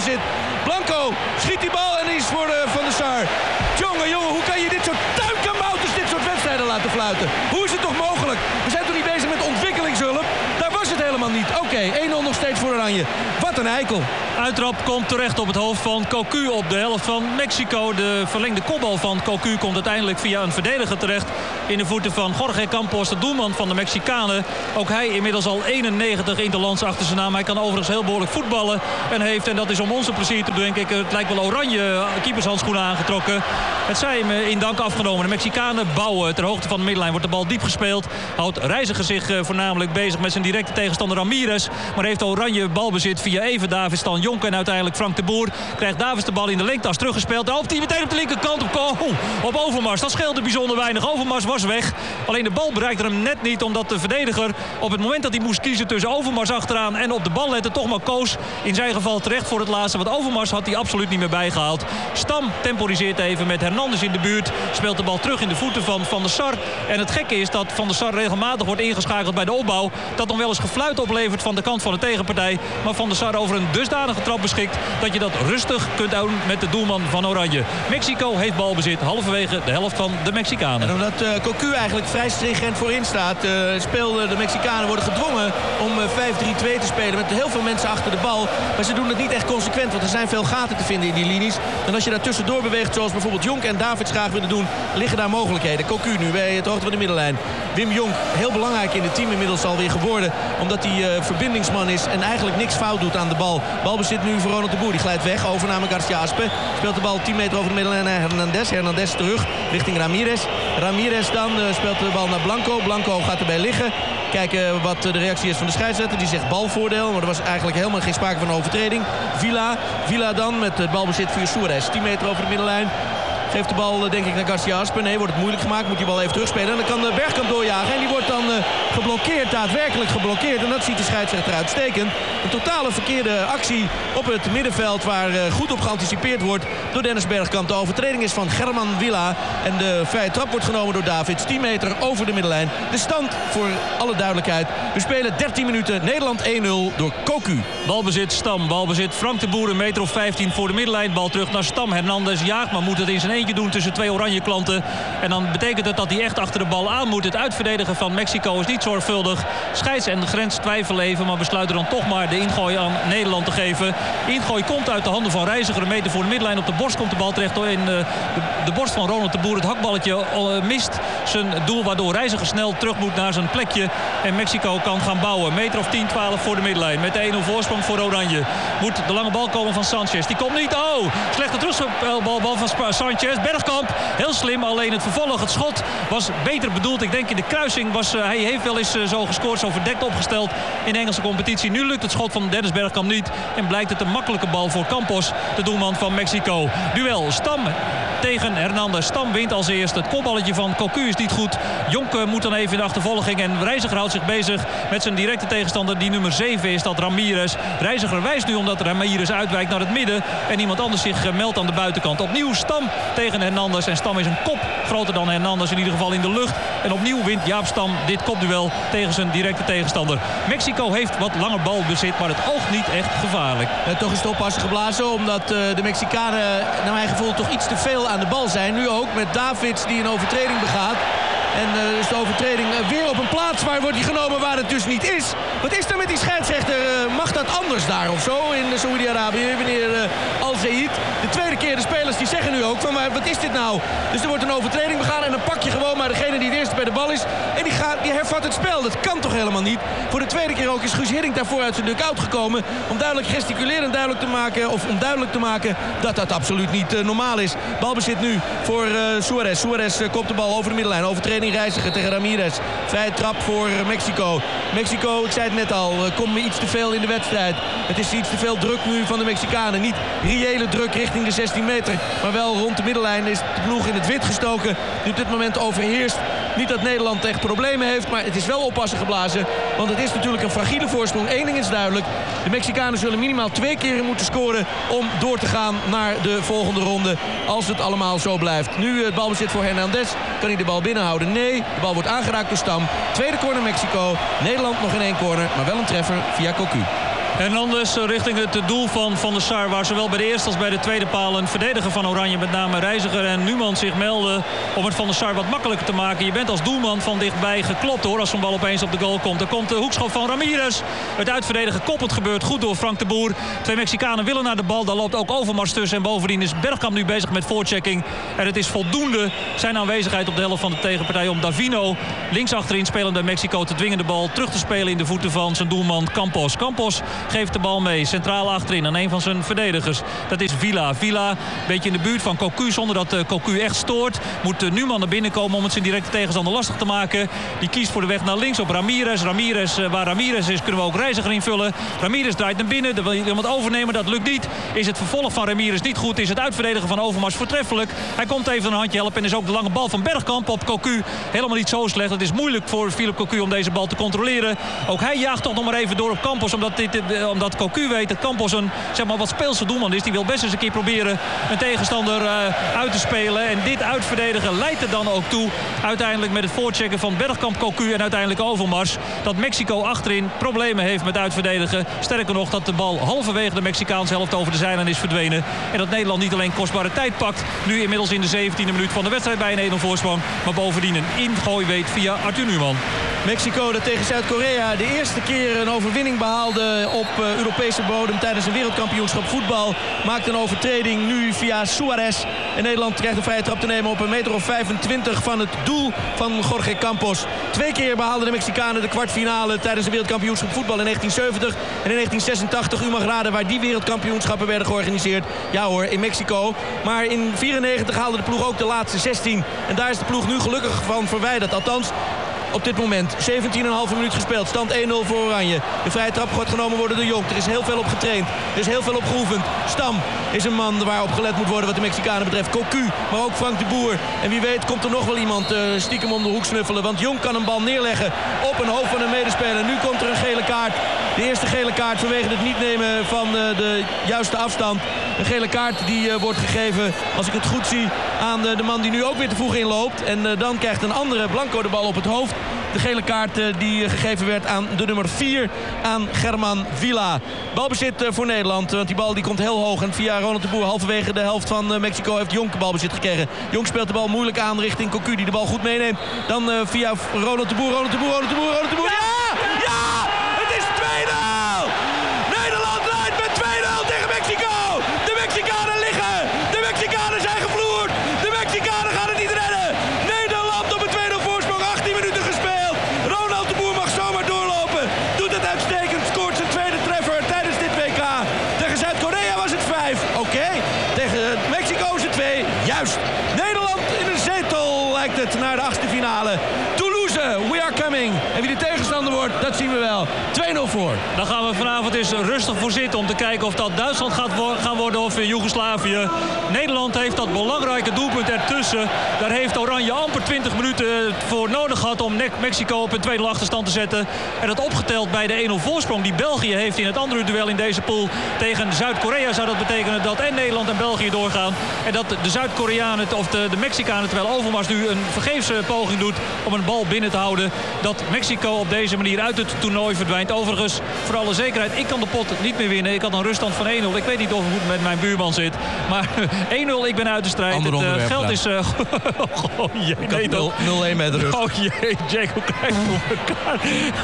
balbezit. Blanco schiet die bal en die is voor uh, Van der Sar. Jongen, jongen, hoe kan je dit soort tuinkamouters dit soort wedstrijden laten fluiten? Hoe is het toch mogelijk? We zijn toch niet bezig met ontwikkelingshulp? Daar was het helemaal niet. Oké, okay, één nul nog steeds voor Oranje. Wat een eikel. Uittrap komt terecht op het hoofd van Cocu op de helft van Mexico. De verlengde kopbal van Cocu komt uiteindelijk via een verdediger terecht in de voeten van Jorge Campos, de doelman van de Mexicanen. Ook hij inmiddels al eenennegentig interlands achter zijn naam. Hij kan overigens heel behoorlijk voetballen en heeft, en dat is om onze plezier te doen, denk ik, het lijkt wel oranje keepershandschoenen aangetrokken. Het zij hem in dank afgenomen. De Mexicanen bouwen ter hoogte van de middenlijn. Wordt de bal diep gespeeld. Houdt Reiziger zich voornamelijk bezig met zijn directe tegenstander Ramirez. Maar heeft oranje balbezit via even Davids, dan Jonk en uiteindelijk Frank de Boer. Krijgt Davids de bal in de lengteas teruggespeeld. Dan hoopt hij meteen op de linkerkant op, oh, op Overmars. Dat scheelde bijzonder weinig. Overmars was weg. Alleen de bal bereikte hem net niet, omdat de verdediger op het moment dat hij moest kiezen tussen Overmars achteraan en op de bal lette, toch maar koos. In zijn geval terecht voor het laatste. Want Overmars had hij absoluut niet meer bijgehaald. Stam temporiseert even met Hernandez in de buurt. Speelt de bal terug in de voeten van Van der Sar. En het gekke is dat Van der Sar regelmatig wordt ingeschakeld bij de opbouw. Dat nog wel eens gefluit oplevert van de kant van de tegenpartij. Maar Van der Sar over een dusdanige trap beschikt dat je dat rustig kunt doen met de doelman van Oranje. Mexico heeft balbezit halverwege de helft van de Mexicanen. En omdat uh, Cocu eigenlijk vrij stringent voorin staat, uh, speelden de Mexicanen worden gedwongen om uh, vijf drie twee te spelen met heel veel mensen achter de bal. Maar ze doen het niet echt consequent, want er zijn veel gaten te vinden in die linies. En als je daar tussendoor beweegt, zoals bijvoorbeeld Jonk en Davids graag willen doen, liggen daar mogelijkheden. Cocu nu bij het hoogte van de middenlijn. Wim Jonk, heel belangrijk in het team inmiddels alweer geworden, omdat hij uh, verbindingsman is en eigenlijk niks fout doet aan de bal. Balbezit nu voor Ronald de Boer, die glijdt weg. Overname Garcia Aspe. Speelt de bal tien meter over de middenlijn naar Hernandez. Hernandez terug richting Ramirez. Ramirez dan uh, speelt de bal naar Blanco. Blanco gaat erbij liggen. Kijken wat de reactie is van de scheidsrechter. Die zegt balvoordeel, maar er was eigenlijk helemaal geen sprake van een overtreding. Villa, Villa dan met het balbezit voor Suarez. tien meter over de middenlijn. Geeft de bal denk ik naar Garcia Aspe. Nee, wordt het moeilijk gemaakt. Moet die bal even terugspelen. En dan kan de Bergkamp doorjagen. En die wordt dan uh, geblokkeerd. Daadwerkelijk geblokkeerd. En dat ziet de scheidsrechter uitstekend. Een totale verkeerde actie op het middenveld. Waar uh, goed op geanticipeerd wordt door Dennis Bergkamp. De overtreding is van German Villa. En de vrije trap wordt genomen door Davids. tien meter over de middenlijn. De stand voor alle duidelijkheid. We spelen dertien minuten. Nederland één nul door Cocu. Balbezit Stam. Balbezit Frank de Boer. Een meter of vijftien voor de middenlijn. Bal terug naar Stam. Hernandez jaagt, maar moet het in zijn eentje doen tussen twee oranje klanten. En dan betekent het dat hij echt achter de bal aan moet. Het uitverdedigen van Mexico is niet zorgvuldig. Scheids en de grens twijfelen even, maar besluiten dan toch maar de ingooi aan Nederland te geven. Ingooi komt uit de handen van Reiziger. Een meter voor de middenlijn. Op de borst komt de bal terecht in de, de borst van Ronald de Boer. Het hakballetje mist zijn doel, waardoor Reiziger snel terug moet naar zijn plekje. En Mexico kan gaan bouwen. Meter of tien, twaalf voor de middenlijn. Met de één nul voorsprong voor Oranje. Moet de lange bal komen van Sanchez. Die komt niet. Oh, slechte terugspelbal van Sanchez. Bergkamp, heel slim. Alleen het vervolg, het schot was beter bedoeld. Ik denk in de kruising was uh, hij heeft wel eens uh, zo gescoord, zo verdekt opgesteld in de Engelse competitie. Nu lukt het schot van Dennis Bergkamp niet. En blijkt het een makkelijke bal voor Campos, de doelman van Mexico. Duel Stam tegen Hernandez. Stam wint als eerste. Het kopballetje van Cocu is niet goed. Jonk moet dan even in de achtervolging. En Reiziger houdt zich bezig met zijn directe tegenstander, die nummer zeven is, dat Ramirez. Reiziger wijst nu omdat Ramirez uitwijkt naar het midden. En iemand anders zich meldt aan de buitenkant. Opnieuw Stam tegen Hernandez. En Stam is een kop groter dan Hernandez, in ieder geval in de lucht. En opnieuw wint Jaap Stam dit kopduel tegen zijn directe tegenstander. Mexico heeft wat langer balbezit, maar het oogt niet echt gevaarlijk. En toch is het oppassen geblazen, omdat uh, de Mexicanen naar mijn gevoel toch iets te veel aan de bal zijn. Nu ook met Davids die een overtreding begaat. En uh, is de overtreding uh, weer op een plaats waar wordt die genomen waar het dus niet is. Wat is er met die scheidsrechter? Uh, mag dat anders daar of zo in uh, Saoedi-Arabië, meneer uh, Al-Zaid? De tweede keer, de spelers die zeggen nu ook van, maar wat is dit nou? Dus er wordt een overtreding begaan en dan pak je gewoon maar degene die het eerste bij de bal is. En die, gaat, die hervat het spel. Dat kan toch helemaal niet? Voor de tweede keer ook is Guus Hiddink daarvoor uit zijn dugout gekomen. Om duidelijk gesticulerend duidelijk te maken, of om duidelijk te maken dat dat absoluut niet uh, normaal is. Balbezit nu voor uh, Suarez. Suarez uh, kopt de bal over de middenlijn. Overtreding Reiziger tegen Ramirez. Vrije trap voor Mexico. Mexico, ik zei het net al, komt iets te veel in de wedstrijd. Het is iets te veel druk nu van de Mexicanen. Niet reële druk richting de zestien meter. Maar wel rond de middenlijn is de ploeg in het wit gestoken. Die op dit moment overheerst. Niet dat Nederland echt problemen heeft, maar het is wel oppassen geblazen. Want het is natuurlijk een fragiele voorsprong. Eén ding is duidelijk. De Mexicanen zullen minimaal twee keren moeten scoren om door te gaan naar de volgende ronde. Als het allemaal zo blijft. Nu het balbezit voor Hernandez. Kan hij de bal binnenhouden? Nee. De bal wordt aangeraakt door Stam. Tweede corner Mexico. Nederland nog in één corner, maar wel een treffer via Cocu. Hernandez richting het doel van Van der Sar, waar zowel bij de eerste als bij de tweede paal een verdediger van Oranje, met name Reiziger en Numan, zich melden om het Van der Sar wat makkelijker te maken. Je bent als doelman van dichtbij geklopt hoor, als zo'n bal opeens op de goal komt. Er komt de hoekschop van Ramirez. Het uitverdedigen koppelt gebeurt goed door Frank de Boer. Twee Mexicanen willen naar de bal, daar loopt ook Overmars tussen. En bovendien is Bergkamp nu bezig met voorchecking. En het is voldoende zijn aanwezigheid op de helft van de tegenpartij om Davino, links achterin spelende Mexico, te dwingen de bal terug te spelen in de voeten van zijn doelman Campos. Campos geeft de bal mee, centraal achterin aan een van zijn verdedigers. Dat is Villa. Villa een beetje in de buurt van Cocu, zonder dat uh, Cocu echt stoort. Moet uh, Numan naar binnen komen om het zijn directe tegenstander lastig te maken. Die kiest voor de weg naar links op Ramirez. Ramirez, uh, waar Ramirez is, kunnen we ook Reiziger invullen. Ramirez draait naar binnen, dan wil iemand overnemen, dat lukt niet. Is het vervolg van Ramirez niet goed, is het uitverdedigen van Overmars voortreffelijk. Hij komt even een handje helpen en is ook de lange bal van Bergkamp op Cocu helemaal niet zo slecht. Het is moeilijk voor Philip Cocu om deze bal te controleren. Ook hij jaagt toch nog maar even door op Campos, omdat, dit, omdat Cocu weet dat Campos een zeg maar, wat speelse doelman is. Die wil best eens een keer proberen een tegenstander uh, uit te spelen. En dit uitverdedigen leidt er dan ook toe, uiteindelijk met het voorchecken van Bergkamp, Cocu en uiteindelijk Overmars, dat Mexico achterin problemen heeft met uitverdedigen. Sterker nog, dat de bal halverwege de Mexicaanse helft over de zijlijn is verdwenen. En dat Nederland niet alleen kostbare tijd pakt, nu inmiddels in de zeventiende minuut van de wedstrijd bij een één nul voorsprong, maar bovendien een ingooi weet via Arthur Numan. Mexico dat tegen Zuid-Korea de eerste keer een overwinning behaalde op uh, Europese bodem tijdens een wereldkampioenschap voetbal. Maakt een overtreding nu via Suarez. En Nederland krijgt een vrije trap te nemen op een meter of vijfentwintig van het doel van Jorge Campos. Twee keer behaalden de Mexicanen de kwartfinale tijdens een wereldkampioenschap voetbal in negentien zeventig en in negentien zesentachtig. U mag raden waar die wereldkampioenschappen werden georganiseerd. Ja hoor, in Mexico. Maar in negentien vierennegentig haalde de ploeg ook de laatste zestien. En daar is de ploeg nu gelukkig van verwijderd. Althans, op dit moment zeventien komma vijf minuut gespeeld. Stand één nul voor Oranje. De vrije trap gaat genomen worden door Jong. Er is heel veel op getraind. Er is heel veel op geoefend. Stam is een man waarop gelet moet worden wat de Mexicanen betreft. Cocu, maar ook Frank de Boer. En wie weet komt er nog wel iemand uh, stiekem om de hoek snuffelen. Want Jong kan een bal neerleggen op een hoofd van een medespeler. Nu komt er een gele kaart. De eerste gele kaart vanwege het niet nemen van uh, de juiste afstand. Een gele kaart die uh, wordt gegeven, als ik het goed zie, aan uh, de man die nu ook weer te vroeg inloopt. En uh, dan krijgt een andere Blanco de bal op het hoofd. De gele kaart uh, die uh, gegeven werd aan de nummer vier, aan Germán Villa. Balbezit uh, voor Nederland, want die bal die komt heel hoog. En via Ronald de Boer halverwege de helft van uh, Mexico heeft Jonk balbezit gekregen. Jonk speelt de bal moeilijk aan richting Cocu, die de bal goed meeneemt. Dan uh, via Ronald de Boer, Ronald de Boer, Ronald de Boer, Ronald de Boer. Ja! Ja! Het is twee nul! Nederland leidt met twee nul tegen Mexico! De Mexicanen liggen! De Mexicanen zijn gevloerd! De Mexicanen gaan het niet redden! Nederland op een twee nul voorsprong, achttien minuten gespeeld. Ronald de Boer mag zomaar doorlopen. Doet het uitstekend, scoort zijn tweede treffer tijdens dit W K. Tegen Zuid-Korea was het vijf. Oké, okay. Tegen Mexico is het twee. Juist. Nederland in een zetel lijkt het naar de achtste finale. Toulouse, we are coming. En wie de tegenstander wordt, dat zien we wel. twee nul voor. Dan gaan we vanavond eens rustig voor zitten om te kijken of dat Duitsland gaat wo- gaan worden of Joegoslavië. Nederland heeft dat belangrijke doelpunt ertussen. Daar heeft Oranje amper twintig minuten voor nodig gehad om Mexico op een twee nul achterstand te zetten. En dat opgeteld bij de één nul voorsprong die België heeft in het andere duel in deze pool tegen Zuid-Korea, zou dat betekenen dat en Nederland en België doorgaan. En dat de Zuid-Koreanen of de, de Mexicanen, terwijl Overmars nu een vergeefse poging doet om een bal binnen te houden, dat Mexico op deze manier uit het toernooi verdwijnt. Overigens, voor alle zekerheid, ik kan de pot niet meer winnen. Ik had een ruststand van één nul. Ik weet niet of het met mijn buurman zit. Maar één nul, ik ben uit de strijd. Ander het uh, geld ja. is... Uh, oh jee, nee, nul één met de rust. Oh jee, Jack, hoe krijg je voor elkaar?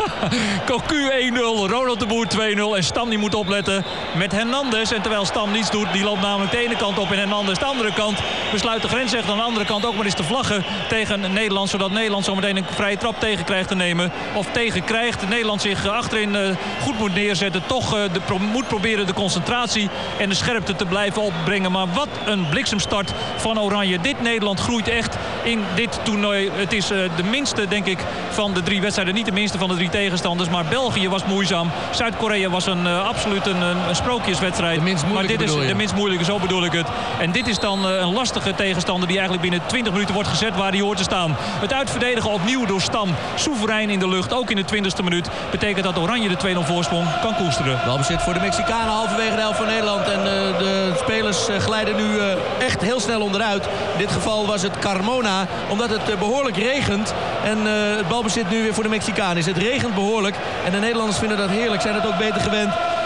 Cocu één nul, Ronald de Boer twee nul. En Stam die moet opletten met Hernandez. En terwijl Stam niets doet, die loopt namelijk de ene kant op en Hernandez de andere kant. Besluit de grensrechter aan de andere kant ook maar eens te vlaggen tegen Nederland. Zodat Nederland zometeen een vrije trap tegen krijgt te nemen. Of tegen krijgt. Nederland zich achterin uh, goed moet neerzetten. Toch uh, de, pro- moet proberen de concentratie en de scherpte te blijven opbrengen. Maar wat een bliksemstart van Oranje. Dit Nederland groeit echt in dit toernooi. Het is uh, de minste, denk ik, van de drie wedstrijden. Niet de minste van de drie tegenstanders. Maar België was moeizaam. Zuid-Korea was een, uh, absoluut een, een sprookjeswedstrijd. De minst moeilijke, maar dit is je? de minst moeilijke, zo bedoel ik het. En dit is dan uh, een lastige tegenstander die eigenlijk binnen twintig minuten wordt gezet waar hij hoort te staan. Het uitverdedigen opnieuw door Stam. Soeverein in de lucht, ook in de twintigste minuut. Betekent dat Oranje de twee nul voorsprong kan koesteren. Balbezit voor de Mexicanen halverwege de helft van Nederland. En uh, de spelers uh, glijden nu uh, echt heel snel onderuit. In dit geval was het Carmona, omdat het uh, behoorlijk regent. En uh, het balbezit nu weer voor de Mexicanen is. Het regent behoorlijk. En de Nederlanders vinden dat heerlijk, zijn het ook beter gewend.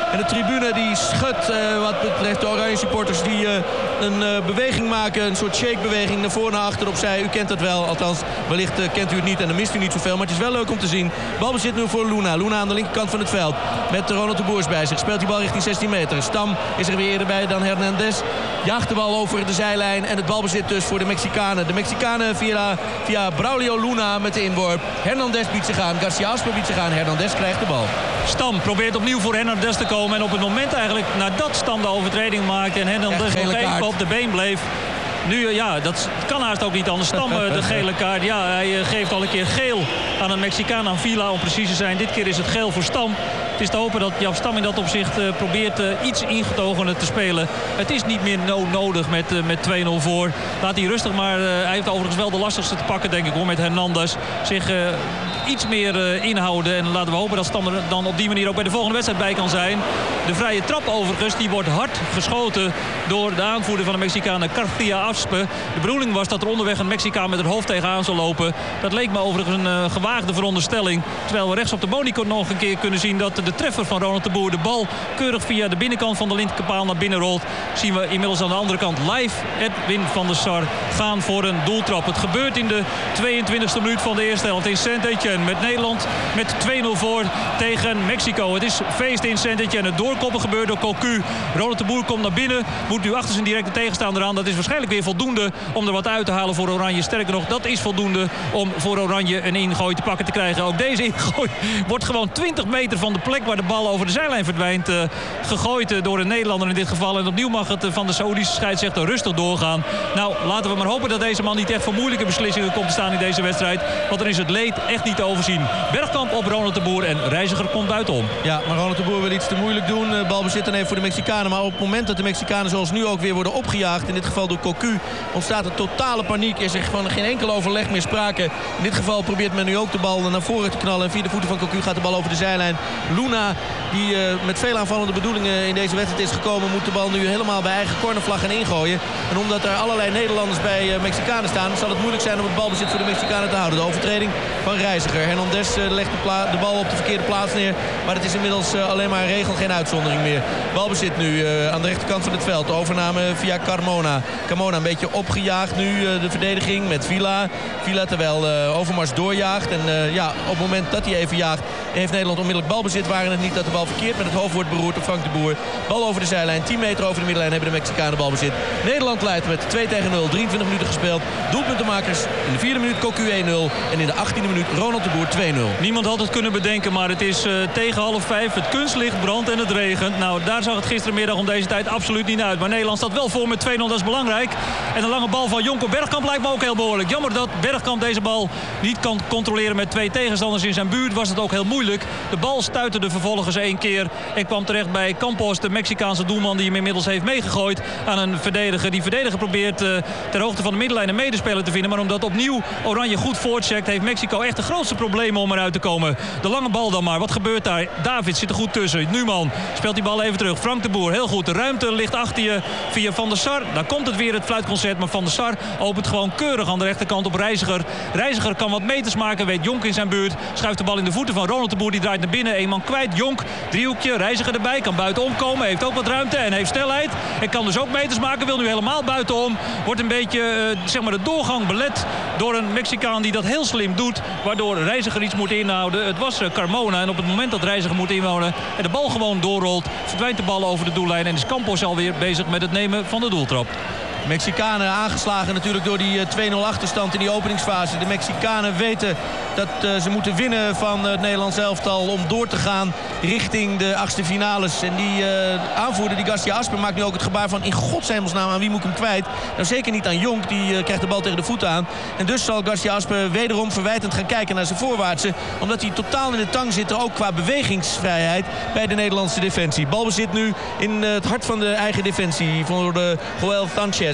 En de tribune die schudt uh, wat betreft de oranje supporters die uh, een uh, beweging maken. Een soort shake-beweging naar voren, naar achter, opzij. U kent het wel, althans wellicht uh, kent u het niet en dan mist u niet zoveel. Maar het is wel leuk om te zien. Balbezit nu voor Luna. Luna aan de linkerkant van het veld. Met Ronald de Boers bij zich. Speelt die bal richting zestien meter. Stam is er weer eerder bij dan Hernandez. Jaagt de bal over de zijlijn. En het balbezit dus voor de Mexicanen. De Mexicanen via, via Braulio Luna met de inworp. Hernandez biedt zich aan. Garcia Asper biedt zich aan. Hernandez krijgt de bal. Stam probeert opnieuw voor Hernandez te komen. En op het moment eigenlijk nadat Stam de overtreding maakte en Hernandez nog even op de been bleef. Nu, ja, dat kan haast ook niet anders. Stam de gele kaart. Ja, hij geeft al een keer geel aan een Mexicaan, aan Vila om precies te zijn. Dit keer is het geel voor Stam. Het is te hopen dat Jaap Stam in dat opzicht uh, probeert uh, iets ingetogener te spelen. Het is niet meer no nodig met, uh, met twee nul voor. Laat hij rustig, maar uh, hij heeft overigens wel de lastigste te pakken, denk ik, hoor, met Hernandez. Zich uh, iets meer uh, inhouden. En laten we hopen dat Stam er dan op die manier ook bij de volgende wedstrijd bij kan zijn. De vrije trap overigens, die wordt hard geschoten door de aanvoerder van de Mexicanen, Garcia Aspe. De bedoeling was dat er onderweg een Mexicaan met het hoofd tegenaan zou lopen. Dat leek me overigens een uh, gewaagde veronderstelling. Terwijl we rechts op de monitor nog een keer kunnen zien dat de treffer van Ronald de Boer de bal keurig via de binnenkant van de linkerpaal naar binnen rolt. Zien we inmiddels aan de andere kant live Edwin van der Sar gaan voor een doeltrap. Het gebeurt in de tweeëntwintigste minuut van de eerste helft in Saint-Étienne. Met Nederland met twee nul voor tegen Mexico. Het is feest in Saint-Étienne. Het doorkoppen gebeurt door Cocu. Ronald de Boer komt naar binnen. Moet nu achter zijn directe tegenstander aan. Dat is waarschijnlijk weer voldoende om er wat uit te halen voor Oranje. Sterker nog, dat is voldoende om voor Oranje een ingooi te pakken te krijgen. Ook deze ingooi wordt gewoon twintig meter van de plek waar de bal over de zijlijn verdwijnt. Uh, gegooid uh, door een Nederlander in dit geval. En opnieuw mag het uh, van de Saoedische scheidsrechter rustig doorgaan. Nou, laten we maar hopen dat deze man niet echt voor moeilijke beslissingen komt te staan in deze wedstrijd. Want dan is het leed echt niet te overzien. Bergkamp op Ronald de Boer en Reiziger komt buitenom. Ja, maar Ronald de Boer wil iets te moeilijk doen. Uh, balbezit dan even voor de Mexicanen. Maar op het moment dat de Mexicanen zoals nu ook weer worden opgejaagd, in dit geval door Cocu, ontstaat er totale paniek. Is er van geen enkel overleg meer sprake. In dit geval probeert men nu ook de bal naar voren te knallen. En via de voeten van Cocu gaat de bal over de zijlijn. Luna, die uh, met veel aanvallende bedoelingen in deze wedstrijd is gekomen, moet de bal nu helemaal bij eigen cornervlag gaan ingooien. En omdat er allerlei Nederlanders bij uh, Mexicanen staan, zal het moeilijk zijn om het balbezit voor de Mexicanen te houden. De overtreding van Reiziger. Hernandez uh, legt de, de bal op de verkeerde plaats neer. Maar het is inmiddels uh, alleen maar een regel, geen uitzondering meer. Balbezit nu uh, aan de rechterkant van het veld. De overname via Carmona. Carmona een beetje opgejaagd nu, uh, de verdediging met Vila. Vila terwijl uh, Overmars doorjaagt. En uh, ja, op het moment dat hij even jaagt, heeft Nederland onmiddellijk balbezit. Waren het niet dat de bal verkeerd met het hoofd wordt beroerd door Frank de Boer. Bal over de zijlijn, tien meter over de middenlijn hebben de Mexicanen balbezit. Nederland leidt met twee tegen nul, drieëntwintig minuten gespeeld. Doelpuntenmakers in de vierde minuut Cocu één nul. En in de achttiende minuut Ronald de Boer twee nul. Niemand had het kunnen bedenken, maar het is uh, tegen half vijf. Het kunstlicht brandt en het regent. Nou, daar zag het gisterenmiddag om deze tijd absoluut niet uit. Maar Nederland staat wel voor met twee nul, dat is belangrijk. En een lange bal van Jonko Bergkamp lijkt me ook heel behoorlijk. Jammer dat Bergkamp deze bal niet kan controleren met twee tegenstanders in zijn buurt. Was het ook heel moeilijk. De bal stuiterde vervolgens één keer en kwam terecht bij Campos, de Mexicaanse doelman die hem inmiddels heeft meegegooid aan een verdediger. Die verdediger probeert uh, ter hoogte van de middenlijn een medespeler te vinden. Maar omdat opnieuw Oranje goed voorcheckt, heeft Mexico echt de grootste problemen om eruit te komen. De lange bal dan maar. Wat gebeurt daar? David zit er goed tussen. Numan speelt die bal even terug. Frank de Boer, heel goed. De ruimte ligt achter je via Van der Sar. Daar komt het weer, het fluitconcert. Maar Van der Sar opent gewoon keurig aan de rechterkant op Reiziger. Reiziger kan wat meters maken, weet Jonk in zijn buurt. Schuift de bal in de voeten van Ronald de Boer. Die draait naar binnen. Eén man kwijt. Jonk, driehoekje. Reiziger erbij. Kan buitenom komen. Heeft ook wat ruimte en heeft snelheid. En kan dus ook meters maken. Wil nu helemaal buitenom. Wordt een beetje uh, zeg maar de doorgang belet door een Mexicaan die dat heel slim doet. Waardoor Reiziger iets moet inhouden. Het was uh, Carmona. En op het moment dat Reiziger moet inwonen en de bal gewoon doorrolt, verdwijnt de bal over de doellijn. En is Campos alweer bezig met het nemen van de doeltrap. Mexicanen aangeslagen natuurlijk door die twee nul achterstand in die openingsfase. De Mexicanen weten dat uh, ze moeten winnen van het Nederlands elftal om door te gaan richting de achtste finales. En die uh, aanvoerder, die Garcia Asper, maakt nu ook het gebaar van in godshemelsnaam aan wie moet ik hem kwijt. Nou, zeker niet aan Jonk, die uh, krijgt de bal tegen de voeten aan. En dus zal Garcia Asper wederom verwijtend gaan kijken naar zijn voorwaartse. Omdat hij totaal in de tang zit, ook qua bewegingsvrijheid bij de Nederlandse defensie. Balbezit nu in uh, het hart van de eigen defensie voor de Joel Sanchez.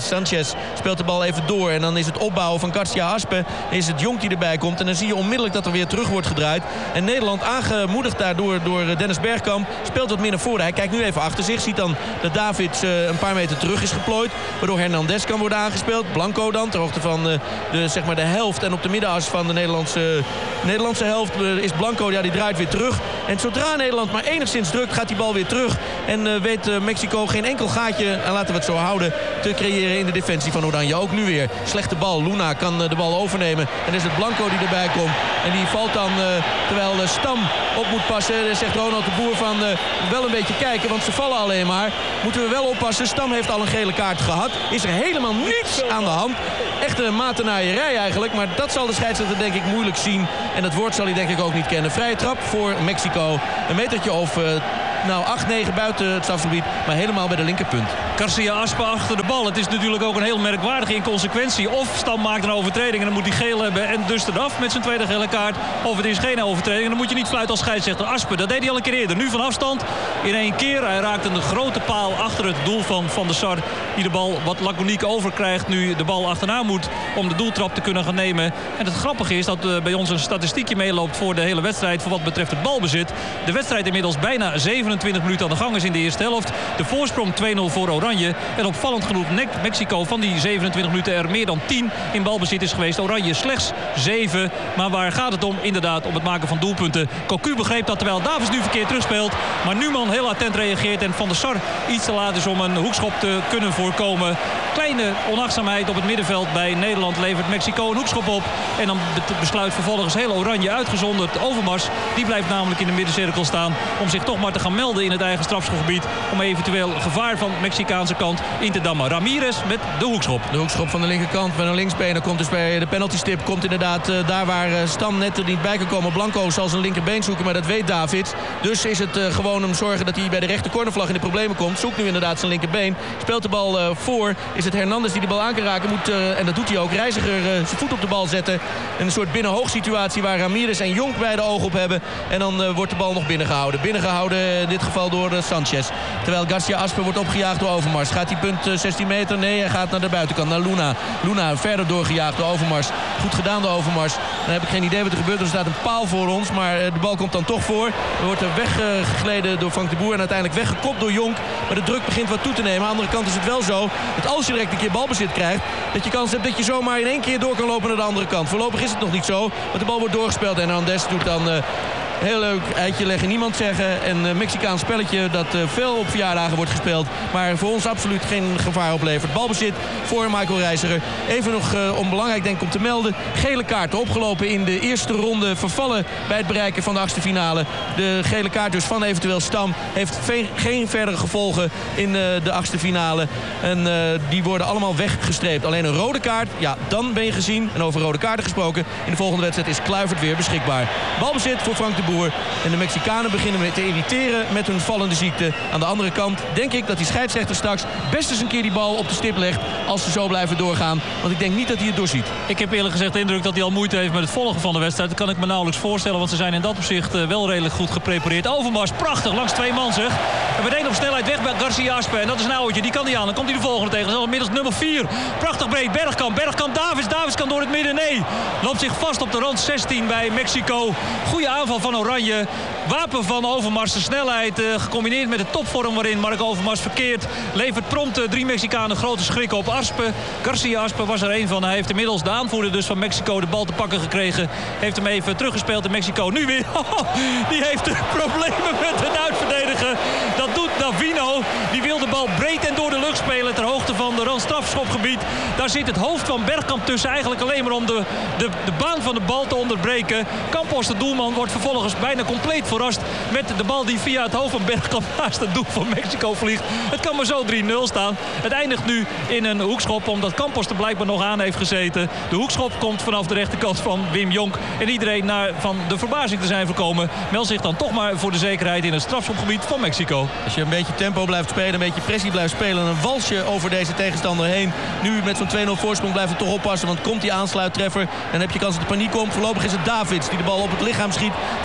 Sanchez. Sanchez speelt de bal even door. En dan is het opbouwen van Garcia Aspe. Is het Jonk die erbij komt. En dan zie je onmiddellijk dat er weer terug wordt gedraaid. En Nederland, aangemoedigd daardoor door Dennis Bergkamp, speelt wat meer naar voren. Hij kijkt nu even achter zich. Ziet dan dat Davids uh, een paar meter terug is geplooid. Waardoor Hernandez kan worden aangespeeld. Blanco dan, ter hoogte van uh, de, zeg maar de helft. En op de middenas van de Nederlandse, uh, Nederlandse helft uh, is Blanco. Ja, die draait weer terug. En zodra Nederland maar enigszins drukt, gaat die bal weer terug. En uh, weet uh, Mexico geen enkel gaatje, en laten we het zo houden, te creëren in de defensie van Oranje. Ook nu weer. Slechte bal. Luna kan uh, de bal overnemen. En is het Blanco die erbij komt. En die valt dan, uh, terwijl uh, Stam op moet passen. Dan zegt Ronald de Boer van uh, wel een beetje kijken, want ze vallen alleen maar. Moeten we wel oppassen. Stam heeft al een gele kaart gehad. Is er helemaal niets aan de hand. Echt een matennaaierij eigenlijk. Maar dat zal de scheidsrechter denk ik moeilijk zien. En het woord zal hij denk ik ook niet kennen. Vrije trap voor Mexico. Een metertje of uh, nou acht negen buiten het strafgebied. Maar helemaal bij de linkerpunt. Garcia Aspe achter de bal. Het is natuurlijk ook een heel merkwaardige inconsequentie. Of Stam maakt een overtreding en dan moet hij geel hebben en dus eraf met zijn tweede gele kaart. Of het is geen overtreding en dan moet je niet fluiten als scheidsrechter. Aspe, dat deed hij al een keer eerder. Nu van afstand in één keer. Hij raakt een grote paal achter het doel van Van der Sar. Die de bal wat laconiek overkrijgt. Nu de bal achterna moet om de doeltrap te kunnen gaan nemen. En het grappige is dat uh, bij ons een statistiekje meeloopt voor de hele wedstrijd. Voor wat betreft het balbezit. De wedstrijd inmiddels bijna zevenentwintig minuten aan de gang is in de eerste helft. De voorsprong twee nul voor Oranje. En opvallend genoeg Mexico van die zevenentwintig minuten er meer dan tien in balbezit is geweest. Oranje slechts zeven. Maar waar gaat het om? Inderdaad om het maken van doelpunten. Cocu begreep dat terwijl Davids nu verkeerd terugspeelt. Maar Numan heel attent reageert. En Van der Sar iets te laat is om een hoekschop te kunnen voorkomen. Kleine onachtzaamheid op het middenveld bij Nederland levert Mexico een hoekschop op. En dan besluit vervolgens heel Oranje uitgezonderd Overmars. Die blijft namelijk in de middencirkel staan. Om zich toch maar te gaan melden in het eigen strafschopgebied. Om eventueel gevaar van Mexicaanse kant in te dammen. Ramirez met de hoekschop. De hoekschop van de linkerkant van een linksbenen komt dus bij de penaltystip. Komt inderdaad uh, daar waar uh, Stam net er niet bij kan komen. Blanco zal zijn linkerbeen zoeken, maar dat weet David. Dus is het uh, gewoon hem zorgen dat hij bij de rechter cornervlag in de problemen komt. Zoekt nu inderdaad zijn linkerbeen. Speelt de bal uh, voor. Is het Hernandez die de bal aan kan raken. Moet, uh, en dat doet hij ook. Reiziger uh, zijn voet op de bal zetten. Een soort binnenhoogsituatie waar Ramirez en Jonk beide oog op hebben. En dan uh, wordt de bal nog binnengehouden. Binnengehouden in dit geval door uh, Sanchez. Terwijl Garcia Aspe wordt opgejaagd door Overmars. Gaat hij punt uh, zestien meter? Nee, hij gaat naar de buitenkant. Naar Luna. Luna verder doorgejaagd door Overmars. Goed gedaan door Overmars. Dan heb ik geen idee wat er gebeurt. Er staat een paal voor ons. Maar uh, de bal komt dan toch voor. Er wordt er weggegleden uh, door Frank de Boer. En uiteindelijk weggekopt door Jonk. Maar de druk begint wat toe te nemen. Aan de andere kant is het wel zo dat als je direct een keer balbezit krijgt, dat je kans hebt dat je zomaar in één keer door kan lopen naar de andere kant. Voorlopig is het nog niet zo. Want de bal wordt doorgespeeld. En Hernandez doet dan Uh, heel leuk, eitje leggen, niemand zeggen. Een uh, Mexicaans spelletje dat uh, veel op verjaardagen wordt gespeeld. Maar voor ons absoluut geen gevaar oplevert. Balbezit voor Michael Reiziger. Even nog uh, onbelangrijk denk ik om te melden. Gele kaarten opgelopen in de eerste ronde. Vervallen bij het bereiken van de achtste finale. De gele kaart dus van eventueel Stam heeft ve- geen verdere gevolgen in uh, de achtste finale. En uh, die worden allemaal weggestreept. Alleen een rode kaart, ja, dan ben je gezien. En over rode kaarten gesproken. In de volgende wedstrijd is Kluivert weer beschikbaar. Balbezit voor Frank de Boer. En de Mexicanen beginnen met te irriteren met hun vallende ziekte. Aan de andere kant denk ik dat die scheidsrechter straks best eens een keer die bal op de stip legt als ze zo blijven doorgaan. Want ik denk niet dat hij het doorziet. Ik heb eerlijk gezegd de indruk dat hij al moeite heeft met het volgen van de wedstrijd. Dat kan ik me nauwelijks voorstellen, want ze zijn in dat opzicht uh, wel redelijk goed geprepareerd. Overmars, prachtig, langs twee man zeg. En meteen op snelheid weg bij Garcia Aspe. En dat is een ouwtje, die kan hij aan. Dan komt hij de volgende tegen. Dat is inmiddels nummer vier. Prachtig breed, Bergkamp. Bergkamp, Davids. Davids kan door het midden. Nee, loopt zich vast op de rand zestien bij Mexico. Goede aanval van Oranje. Wapen van Overmars, de snelheid uh, gecombineerd met de topvorm waarin Mark Overmars verkeert. Levert prompt uh, drie Mexicanen grote schrik op. Aspe, Garcia Aspe was er een van. Hij heeft inmiddels de aanvoerder dus van Mexico de bal te pakken gekregen. Heeft hem even teruggespeeld in Mexico. Nu weer, die heeft er problemen met het uitverdedigen. Dat doet Davino. Die wil de bal breed en door de lucht spelen ter hoogte van de randstrafschopgebied. Daar zit het hoofd van Bergkamp tussen. Eigenlijk alleen maar om de, de, de baan van de bal te onderbreken. Campos, de doelman, wordt vervolgens bijna compleet verrast met de bal die via het hoofd van Bergkamp naast het doel van Mexico vliegt. Het kan maar zo drie nul staan. Het eindigt nu in een hoekschop omdat Campos er blijkbaar nog aan heeft gezeten. De hoekschop komt vanaf de rechterkant van Wim Jonk. En iedereen naar van de verbazing te zijn voorkomen meldt zich dan toch maar voor de zekerheid in het strafschopgebied van Mexico. Als je een beetje tempo blijft spelen, een beetje pressie blijft spelen, een walsje over deze tegenstander heen. Nu met zo'n twee nul voorsprong blijft het toch oppassen, want komt die aansluittreffer, dan heb je kans dat de paniek komt. Voorlopig is het Davids die de bal op het lichaam schiet van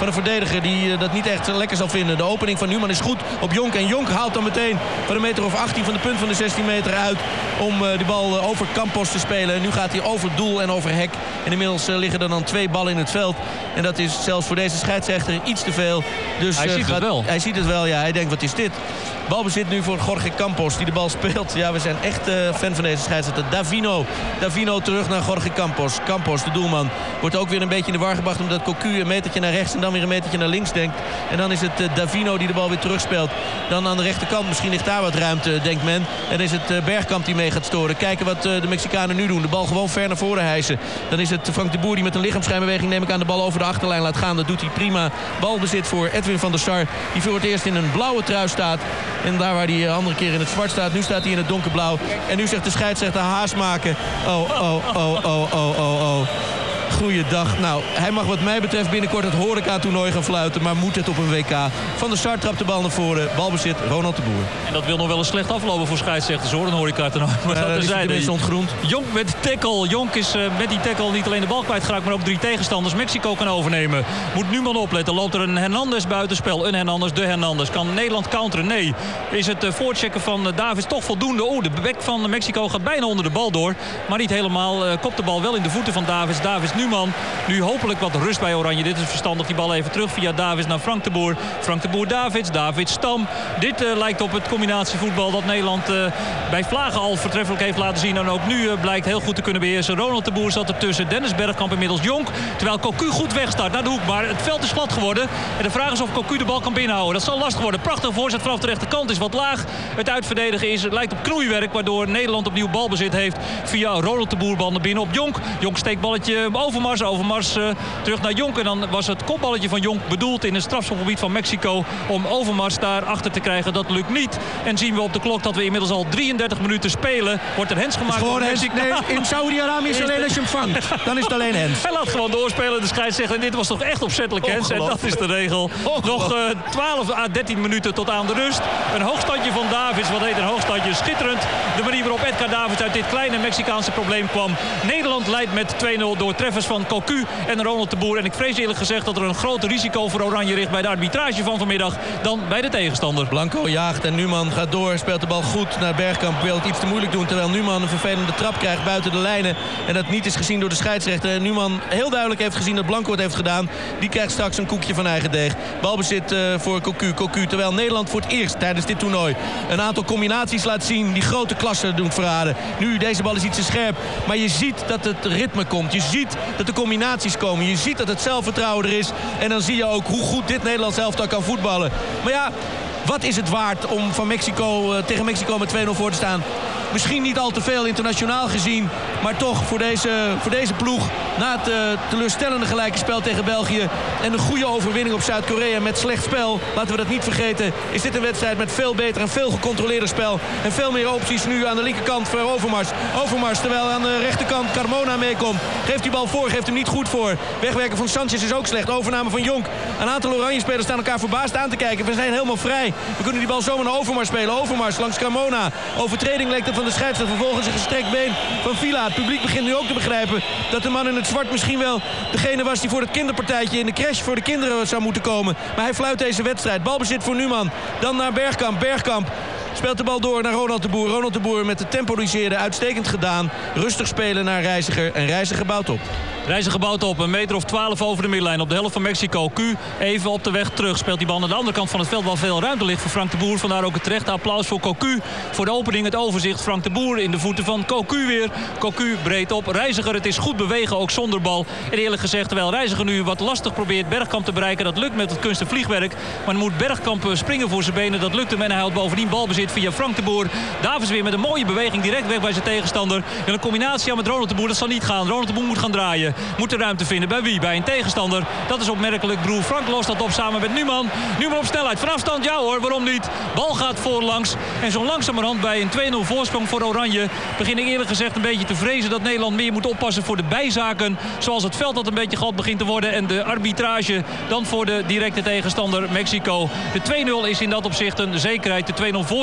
van een verdediger die uh, dat niet echt lekker zal vinden. De opening van Numan is goed op Jonk. En Jonk haalt dan meteen van een meter of achttien van de punt van de zestien meter uit om uh, die bal uh, over Campos te spelen. En nu gaat hij over doel en over hek. En inmiddels uh, liggen er dan twee ballen in het veld. En dat is zelfs voor deze scheidsrechter iets te veel. Dus, hij uh, ziet gaat, het wel. Hij ziet het wel, ja. Hij denkt, wat is dit? Balbezit nu voor Jorge Campos die de bal speelt. Ja, we zijn echt uh, fan van deze scheidsrechter. Davino. Davino terug naar Jorge Campos. Campos, de doelman, wordt ook weer een beetje in de war gebracht omdat Cocu een metertje naar rechts en dan weer een metertje naar links denkt. En dan is het uh, Davino die de bal weer terugspeelt. Dan aan de rechterkant, misschien ligt daar wat ruimte, denkt men. En is het uh, Bergkamp die mee gaat storen. Kijken wat uh, de Mexicanen nu doen. De bal gewoon ver naar voren hijsen. Dan is het Frank de Boer die met een lichaamsschijnbeweging, neem ik aan, de bal over de achterlijn laat gaan. Dat doet hij prima. Balbezit voor Edwin van der Sar. Die voor het eerst in een blauwe trui staat. En daar waar hij de andere keer in het zwart staat. Nu staat hij in het donkerblauw. En nu zegt de scheidsrechter haast maken. Oh, oh, oh, oh, oh, oh, oh. Goeiedag. Nou, hij mag wat mij betreft binnenkort het horeca-toernooi gaan fluiten. Maar moet het op een W K. Van der Sar trapt de bal naar voren. Balbezit, Ronald de Boer. En dat wil nog wel eens slecht aflopen voor scheidsrechters hoor. Een horeca-toernooi. Maar uh, dat is tenminste ontgroend. Jonk met tackle. Jonk is uh, met die tackle niet alleen de bal kwijtgeraakt, maar ook drie tegenstanders. Mexico kan overnemen. Moet Numan opletten. Loopt er een Hernandez buitenspel. Een Hernandez, de Hernandez. Kan Nederland counteren? Nee. Is het uh, voorchecken van uh, Davids toch voldoende? Oh, de bek van Mexico gaat bijna onder de bal door. Maar niet helemaal. Uh, kopt de bal wel in de voeten van Davids. Davids Numan. Nu hopelijk wat rust bij Oranje. Dit is verstandig. Die bal even terug via Davids naar Frank de Boer. Frank de Boer Davids. Davids Stam. Dit uh, lijkt op het combinatievoetbal dat Nederland uh, bij Vlagen al vertreffelijk heeft laten zien. En ook nu uh, blijkt heel goed te kunnen beheersen. Ronald de Boer zat ertussen. Dennis Bergkamp inmiddels Jonk. Terwijl Cocu goed wegstart naar de hoek. Maar het veld is glad geworden. En de vraag is of Cocu de bal kan binnenhouden. Dat zal lastig worden. Prachtige voorzet vanaf de rechterkant is wat laag. Het uitverdedigen is, het lijkt op knoeiwerk. Waardoor Nederland opnieuw balbezit heeft. Via Ronald de Boer bal naar binnen op Jonk. Jonk steekt balletje Overmars. Overmars uh, terug naar Jonk. En dan was het kopballetje van Jonk bedoeld in het strafschopgebied van Mexico. Om Overmars daar achter te krijgen. Dat lukt niet. En zien we op de klok dat we inmiddels al drieëndertig minuten spelen. Wordt er hens gemaakt. Gewoon hens. Nee, in Saudi-Arabië is alleen als je hem vangt. Dan is het alleen hens. Hij laat gewoon doorspelen. De scheidsrechter. En dit was toch echt opzettelijk hens. En dat is de regel. Nog uh, twaalf à dertien minuten tot aan de rust. Een hoogstandje van Davids. Wat heet een hoogstandje? Schitterend. De manier waarop Edgar Davids uit dit kleine Mexicaanse probleem kwam. Nederland leidt met twee nul door treffers van Cocu en Ronald de Boer. En ik vrees eerlijk gezegd dat er een groter risico voor Oranje ligt bij de arbitrage van vanmiddag dan bij de tegenstander. Blanco jaagt en Numan gaat door. Speelt de bal goed naar Bergkamp. Wil het iets te moeilijk doen. Terwijl Numan een vervelende trap krijgt buiten de lijnen. En dat niet is gezien door de scheidsrechter. En Numan heel duidelijk heeft gezien dat Blanco het heeft gedaan. Die krijgt straks een koekje van eigen deeg. Balbezit uh, voor Cocu. Cocu. Terwijl Nederland voor het eerst tijdens dit toernooi een aantal combinaties laat zien die grote klasse doen verraden. Nu, deze bal is iets te scherp. Maar je ziet dat het ritme komt. Je ziet dat de combinaties komen. Je ziet dat het zelfvertrouwen er is. En dan zie je ook hoe goed dit Nederlands elftal kan voetballen. Maar ja, wat is het waard om van Mexico uh, tegen Mexico met twee nul voor te staan? Misschien niet al te veel internationaal gezien. Maar toch voor deze, voor deze ploeg. Na het uh, teleurstellende gelijke spel tegen België. En een goede overwinning op Zuid-Korea met slecht spel. Laten we dat niet vergeten. Is dit een wedstrijd met veel beter en veel gecontroleerder spel. En veel meer opties nu aan de linkerkant voor Overmars. Overmars terwijl aan de rechterkant Carmona meekomt. Geeft die bal voor, geeft hem niet goed voor. Wegwerken van Sanchez is ook slecht. Overname van Jonk. Een aantal Oranje spelers staan elkaar verbaasd aan te kijken. We zijn helemaal vrij. We kunnen die bal zomaar naar Overmars spelen. Overmars langs Carmona. Overtreding leek het van de scheidsrechter. Vervolgens een gestrekt been van Villa. Het publiek begint nu ook te begrijpen dat de man in het zwart misschien wel degene was die voor het kinderpartijtje in de crash voor de kinderen zou moeten komen. Maar hij fluit deze wedstrijd. Balbezit voor Numan. Dan naar Bergkamp. Bergkamp speelt de bal door naar Ronald de Boer. Ronald de Boer met de temporiseerde uitstekend gedaan. Rustig spelen naar Reiziger. En Reiziger bouwt op. Reiziger bouwt op. Een meter of twaalf over de middenlijn op de helft van Mexico. Q even op de weg terug. Speelt die bal aan de andere kant van het veld. Wel veel ruimte ligt voor Frank de Boer. Vandaar ook het terechte applaus voor Cocu. Voor de opening het overzicht. Frank de Boer in de voeten van Cocu weer. Cocu breed op. Reiziger, het is goed bewegen, ook zonder bal. En eerlijk gezegd, terwijl Reiziger nu wat lastig probeert Bergkamp te bereiken. Dat lukt met het kunst- en vliegwerk. Maar dan moet Bergkamp springen voor zijn benen. Dat lukt hem en hij houdt bovendien balbezit via Frank de Boer. Davids weer met een mooie beweging direct weg bij zijn tegenstander. En een combinatie met Ronald de Boer, dat zal niet gaan. Ronald de Boer moet gaan draaien. Moet de ruimte vinden. Bij wie? Bij een tegenstander. Dat is opmerkelijk. Broer Frank lost dat op samen met Numan. Numan op snelheid. Van afstand, ja hoor, waarom niet? Bal gaat voorlangs. En zo langzamerhand bij een twee nul voorsprong voor Oranje begin ik eerlijk gezegd een beetje te vrezen dat Nederland meer moet oppassen voor de bijzaken. Zoals het veld dat een beetje glad begint te worden. En de arbitrage dan voor de directe tegenstander Mexico. De twee nul is in dat opzicht een zekerheid. De twee nul voorsprong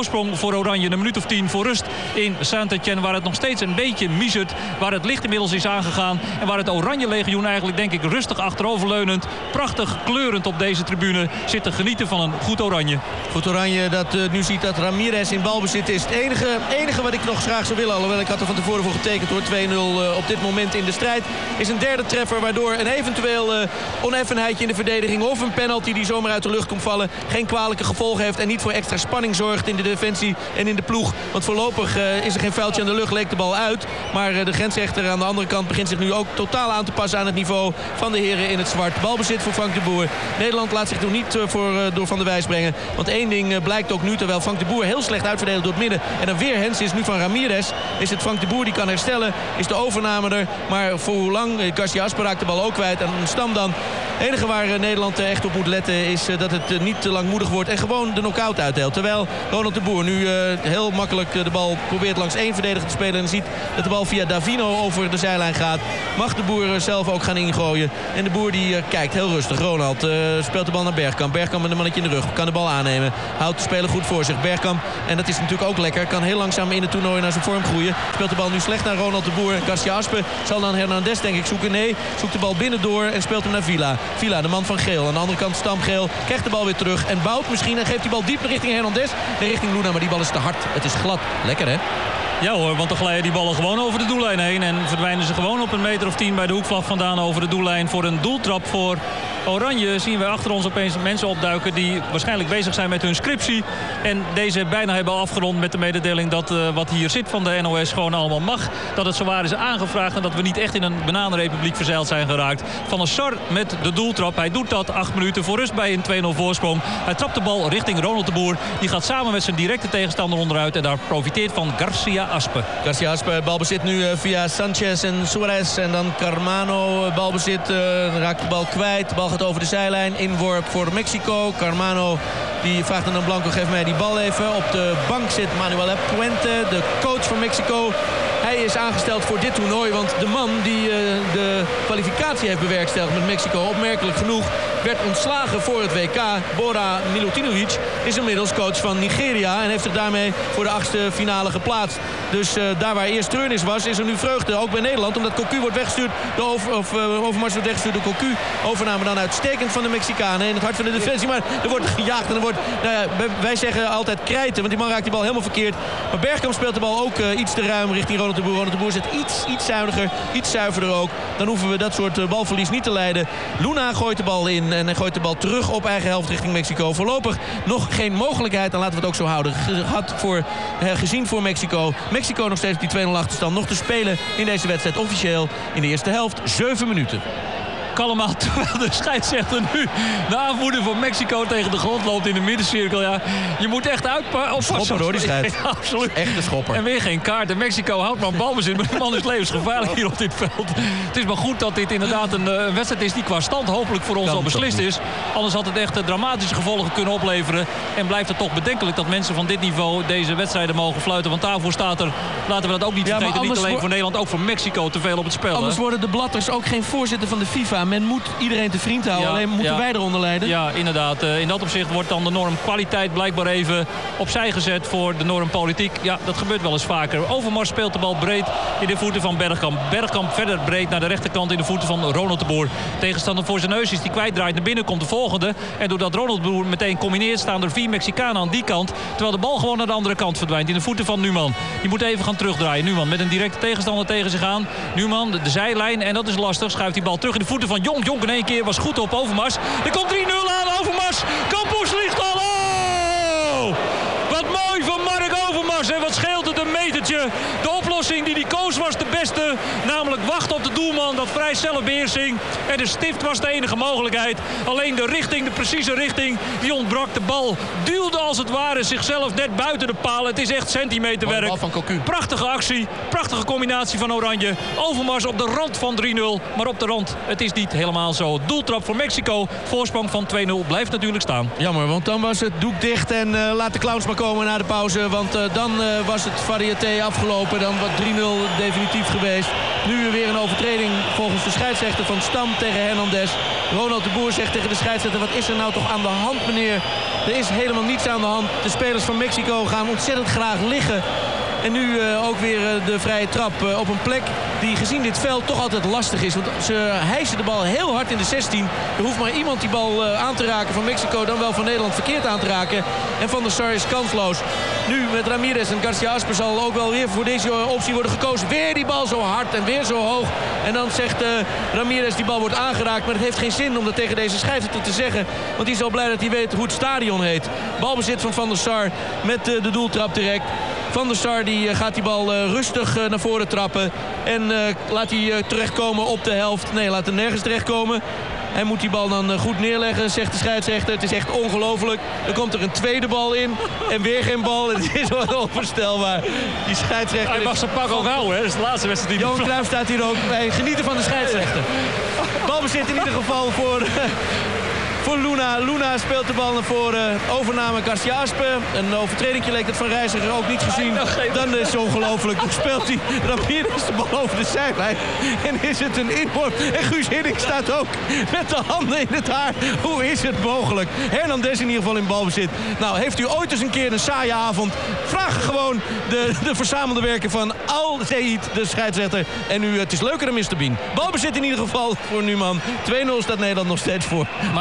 voorsprong voor Oranje. Een minuut of tien voor rust in Saint-Étienne. Waar het nog steeds een beetje miezert. Waar het licht inmiddels is aangegaan. En waar het Oranje Legioen eigenlijk denk ik rustig achteroverleunend. Prachtig kleurend op deze tribune zit te genieten van een goed Oranje. Goed Oranje dat uh, nu ziet dat Ramirez in balbezit is. Het enige, enige wat ik nog graag zou willen. Alhoewel ik had er van tevoren voor getekend hoor. twee nul uh, op dit moment in de strijd. Is een derde treffer waardoor een eventueel uh, oneffenheidje in de verdediging. Of een penalty die zomaar uit de lucht komt vallen. Geen kwalijke gevolgen heeft. En niet voor extra spanning zorgt in de defensie en in de ploeg. Want voorlopig uh, is er geen vuiltje aan de lucht. Leek de bal uit. Maar uh, de grensrechter aan de andere kant begint zich nu ook totaal aan te passen aan het niveau van de heren in het zwart. Balbezit voor Frank de Boer. Nederland laat zich nog niet uh, voor, uh, door Van der Wijs brengen. Want één ding uh, blijkt ook nu. Terwijl Frank de Boer heel slecht uitverdeeld door het midden. En dan weer Hens is nu van Ramirez. Is het Frank de Boer die kan herstellen. Is de overname er. Maar voor hoe lang? Uh, Garcia Asper raakt de bal ook kwijt. En Stam dan. Het enige waar uh, Nederland uh, echt op moet letten is uh, dat het uh, niet te langmoedig wordt. En gewoon de knock-out uitdeelt. Terwijl Ronald de Boer nu uh, heel makkelijk uh, de bal probeert langs één verdediger te spelen. En ziet dat de bal via Davino over de zijlijn gaat. Mag de Boer uh, zelf ook gaan ingooien. En de Boer die uh, kijkt heel rustig. Ronald uh, speelt de bal naar Bergkamp. Bergkamp met een mannetje in de rug. Kan de bal aannemen. Houdt de speler goed voor zich. Bergkamp. En dat is natuurlijk ook lekker. Kan heel langzaam in het toernooi naar zijn vorm groeien. Speelt de bal nu slecht naar Ronald de Boer. Garcia Aspe zal dan Hernandez denk ik zoeken. Nee, zoekt de bal binnendoor en speelt hem naar Villa. Villa, de man van Geel. Aan de andere kant Stam Geel. Krijgt de bal weer terug. En bouwt misschien en geeft die bal diep richting Hernandez. En richting Luna. Maar die bal is te hard. Het is glad. Lekker hè? Ja hoor, want dan glijden die ballen gewoon over de doellijn heen. En verdwijnen ze gewoon op een meter of tien bij de hoekvlag vandaan over de doellijn. Voor een doeltrap voor Oranje zien we achter ons opeens mensen opduiken die waarschijnlijk bezig zijn met hun scriptie. En deze bijna hebben afgerond met de mededeling dat uh, wat hier zit van de N O S gewoon allemaal mag. Dat het zowaar is aangevraagd en dat we niet echt in een bananenrepubliek verzeild zijn geraakt. Van der Sar met de doeltrap. Hij doet dat acht minuten voor rust bij een twee nul voorsprong. Hij trapt de bal richting Ronald de Boer. Die gaat samen met zijn directe tegenstander onderuit. En daar profiteert van Garcia Aspe. Garcia Aspe, balbezit nu uh, via Sanchez en Suarez. En dan Carmano, uh, balbezit, uh, raakt de bal kwijt. De bal gaat over de zijlijn. Inworp voor Mexico. Carmano die vraagt aan Blanco, geef mij die bal even. Op de bank zit Manuel Puente, de coach van Mexico. Hij is aangesteld voor dit toernooi, want de man die uh, de kwalificatie heeft bewerkstelligd met Mexico, opmerkelijk genoeg, werd ontslagen voor het W K. Bora Milutinovic is inmiddels coach van Nigeria en heeft zich daarmee voor de achtste finale geplaatst. Dus uh, daar waar eerst treurnis was, is er nu vreugde, ook bij Nederland, omdat Cocu wordt weggestuurd, de over, of, uh, Overmars wordt weggestuurd door Cocu. Overname dan uitstekend van de Mexicanen in het hart van de defensie, maar er wordt gejaagd en er wordt, nou ja, wij zeggen altijd krijten, want die man raakt die bal helemaal verkeerd. Maar Bergkamp speelt de bal ook uh, iets te ruim richting Ronald de Boer. Ronald de Boer zit iets, iets zuiniger, iets zuiverder ook. Dan hoeven we dat soort uh, balverlies niet te leiden. Luna gooit de bal in en hij gooit de bal terug op eigen helft richting Mexico. Voorlopig nog geen mogelijkheid, dan laten we het ook zo houden. Gehad voor, uh, gezien voor Mexico. Mexico nog steeds op die twee nul achterstand. Nog te spelen in deze wedstrijd officieel in de eerste helft. zeven minuten. Kalemaal, terwijl de scheidsrechter nu de aanvoerder van Mexico tegen de grond loopt in de middencirkel. Ja, je moet echt uitpakken. Schopper door die scheids. Ja, absoluut. Echt een schopper. En weer geen kaart. En Mexico houdt maar een balbezit. Maar die man is levensgevaarlijk hier op dit veld. Het is maar goed dat dit inderdaad een uh, wedstrijd is die qua stand hopelijk voor ons al beslist is. Anders had het echt uh, dramatische gevolgen kunnen opleveren. En blijft het toch bedenkelijk dat mensen van dit niveau deze wedstrijden mogen fluiten. Want daarvoor staat er, laten we dat ook niet ja, vergeten, niet alleen voor Nederland, ook voor Mexico te veel op het spel. Anders hè? worden de Blatters ook geen voorzitter van de FIFA. Men moet iedereen te vriend houden, ja, alleen moeten ja. wij eronder lijden. Ja, inderdaad. Uh, in dat opzicht wordt dan de norm kwaliteit blijkbaar even opzij gezet voor de norm politiek. Ja, dat gebeurt wel eens vaker. Overmars speelt de bal breed in de voeten van Bergkamp. Bergkamp verder breed naar de rechterkant in de voeten van Ronald de Boer. Tegenstander voor zijn neus is die kwijtdraait. Naar binnen komt de volgende. En doordat Ronald de Boer meteen combineert, staan er vier Mexicanen aan die kant. Terwijl de bal gewoon naar de andere kant verdwijnt. In de voeten van Numan. Die moet even gaan terugdraaien. Numan met een directe tegenstander tegen zich aan. Numan, de, de zijlijn. En dat is lastig. Schuift die bal terug in de voeten van Jonk. Jonk in één keer was goed op Overmars. Er komt drie nul aan. Overmars. Campos ligt al. Oh! Wat mooi van Mark Overmars. En wat scheelt het een metertje. De oplossing die die koos was de beste. Namelijk wachten op de doelman. Dat vrij zelfbeheersing. En de stift was de enige mogelijkheid. Alleen de richting, de precieze richting, die ontbrak. De bal duwde als het ware zichzelf net buiten de paal. Het is echt centimeterwerk. Bal van Cocu. Prachtige actie. Prachtige combinatie van Oranje. Overmars op de rand van drie nul. Maar op de rand, het is niet helemaal zo. Doeltrap voor Mexico. Voorsprong van twee nul blijft natuurlijk staan. Jammer, want dan was het doek dicht. En uh, laat de clowns maar komen na de pauze. Want uh, dan uh, was het variété afgelopen. Dan was drie nul definitief geweest. Nu weer een overtreding volgens de scheidsrechter van Stam tegen Hernandez. Ronald de Boer zegt tegen de scheidsrechter: wat is er nou toch aan de hand, meneer? Er is helemaal niets aan de hand. De spelers van Mexico gaan ontzettend graag liggen. En nu uh, ook weer uh, de vrije trap uh, op een plek die gezien dit veld toch altijd lastig is. Want ze hijsen de bal heel hard in de zestien. Er hoeft maar iemand die bal uh, aan te raken van Mexico, dan wel van Nederland verkeerd aan te raken. En Van der Sar is kansloos. Nu met Ramirez en Garcia Asper zal ook wel weer voor deze optie worden gekozen. Weer die bal zo hard en weer zo hoog. En dan zegt uh, Ramirez die bal wordt aangeraakt. Maar het heeft geen zin om dat tegen deze scheidsrechter te zeggen. Want die is al blij dat hij weet hoe het stadion heet. Balbezit van Van der Sar met uh, de doeltrap direct. Van der Sar die uh, gaat die bal uh, rustig uh, naar voren trappen. En uh, laat hij uh, terechtkomen op de helft. Nee, laat hem nergens terechtkomen. Hij moet die bal dan uh, goed neerleggen, zegt de scheidsrechter. Het is echt ongelooflijk. Dan komt er een tweede bal in. En weer geen bal. Het is wat onvoorstelbaar. Die scheidsrechter... Hij mag zijn pak al houden, hè? Dat is de laatste wedstrijd die... Johan Cruijff staat hier ook. Wij genieten van de scheidsrechter. Balbezit in ieder geval voor... Uh, Voor Luna. Luna speelt de bal naar voren. Overname Garcia Aspe. Een overtreding leek het van Reiziger ook niet gezien. Dan is het ongelooflijk. Dan speelt hij Ramirez de bal over de zijlijn. En is het een inworp. En Guus Hiddink staat ook met de handen in het haar. Hoe is het mogelijk? Hernandez in ieder geval in balbezit. Nou, heeft u ooit eens een keer een saaie avond? Vraag gewoon de, de verzamelde werken van Al Zeid, de scheidsrechter. En nu, het is leuker dan mister Bean. Balbezit in ieder geval voor Numan. twee nul staat Nederland nog steeds voor.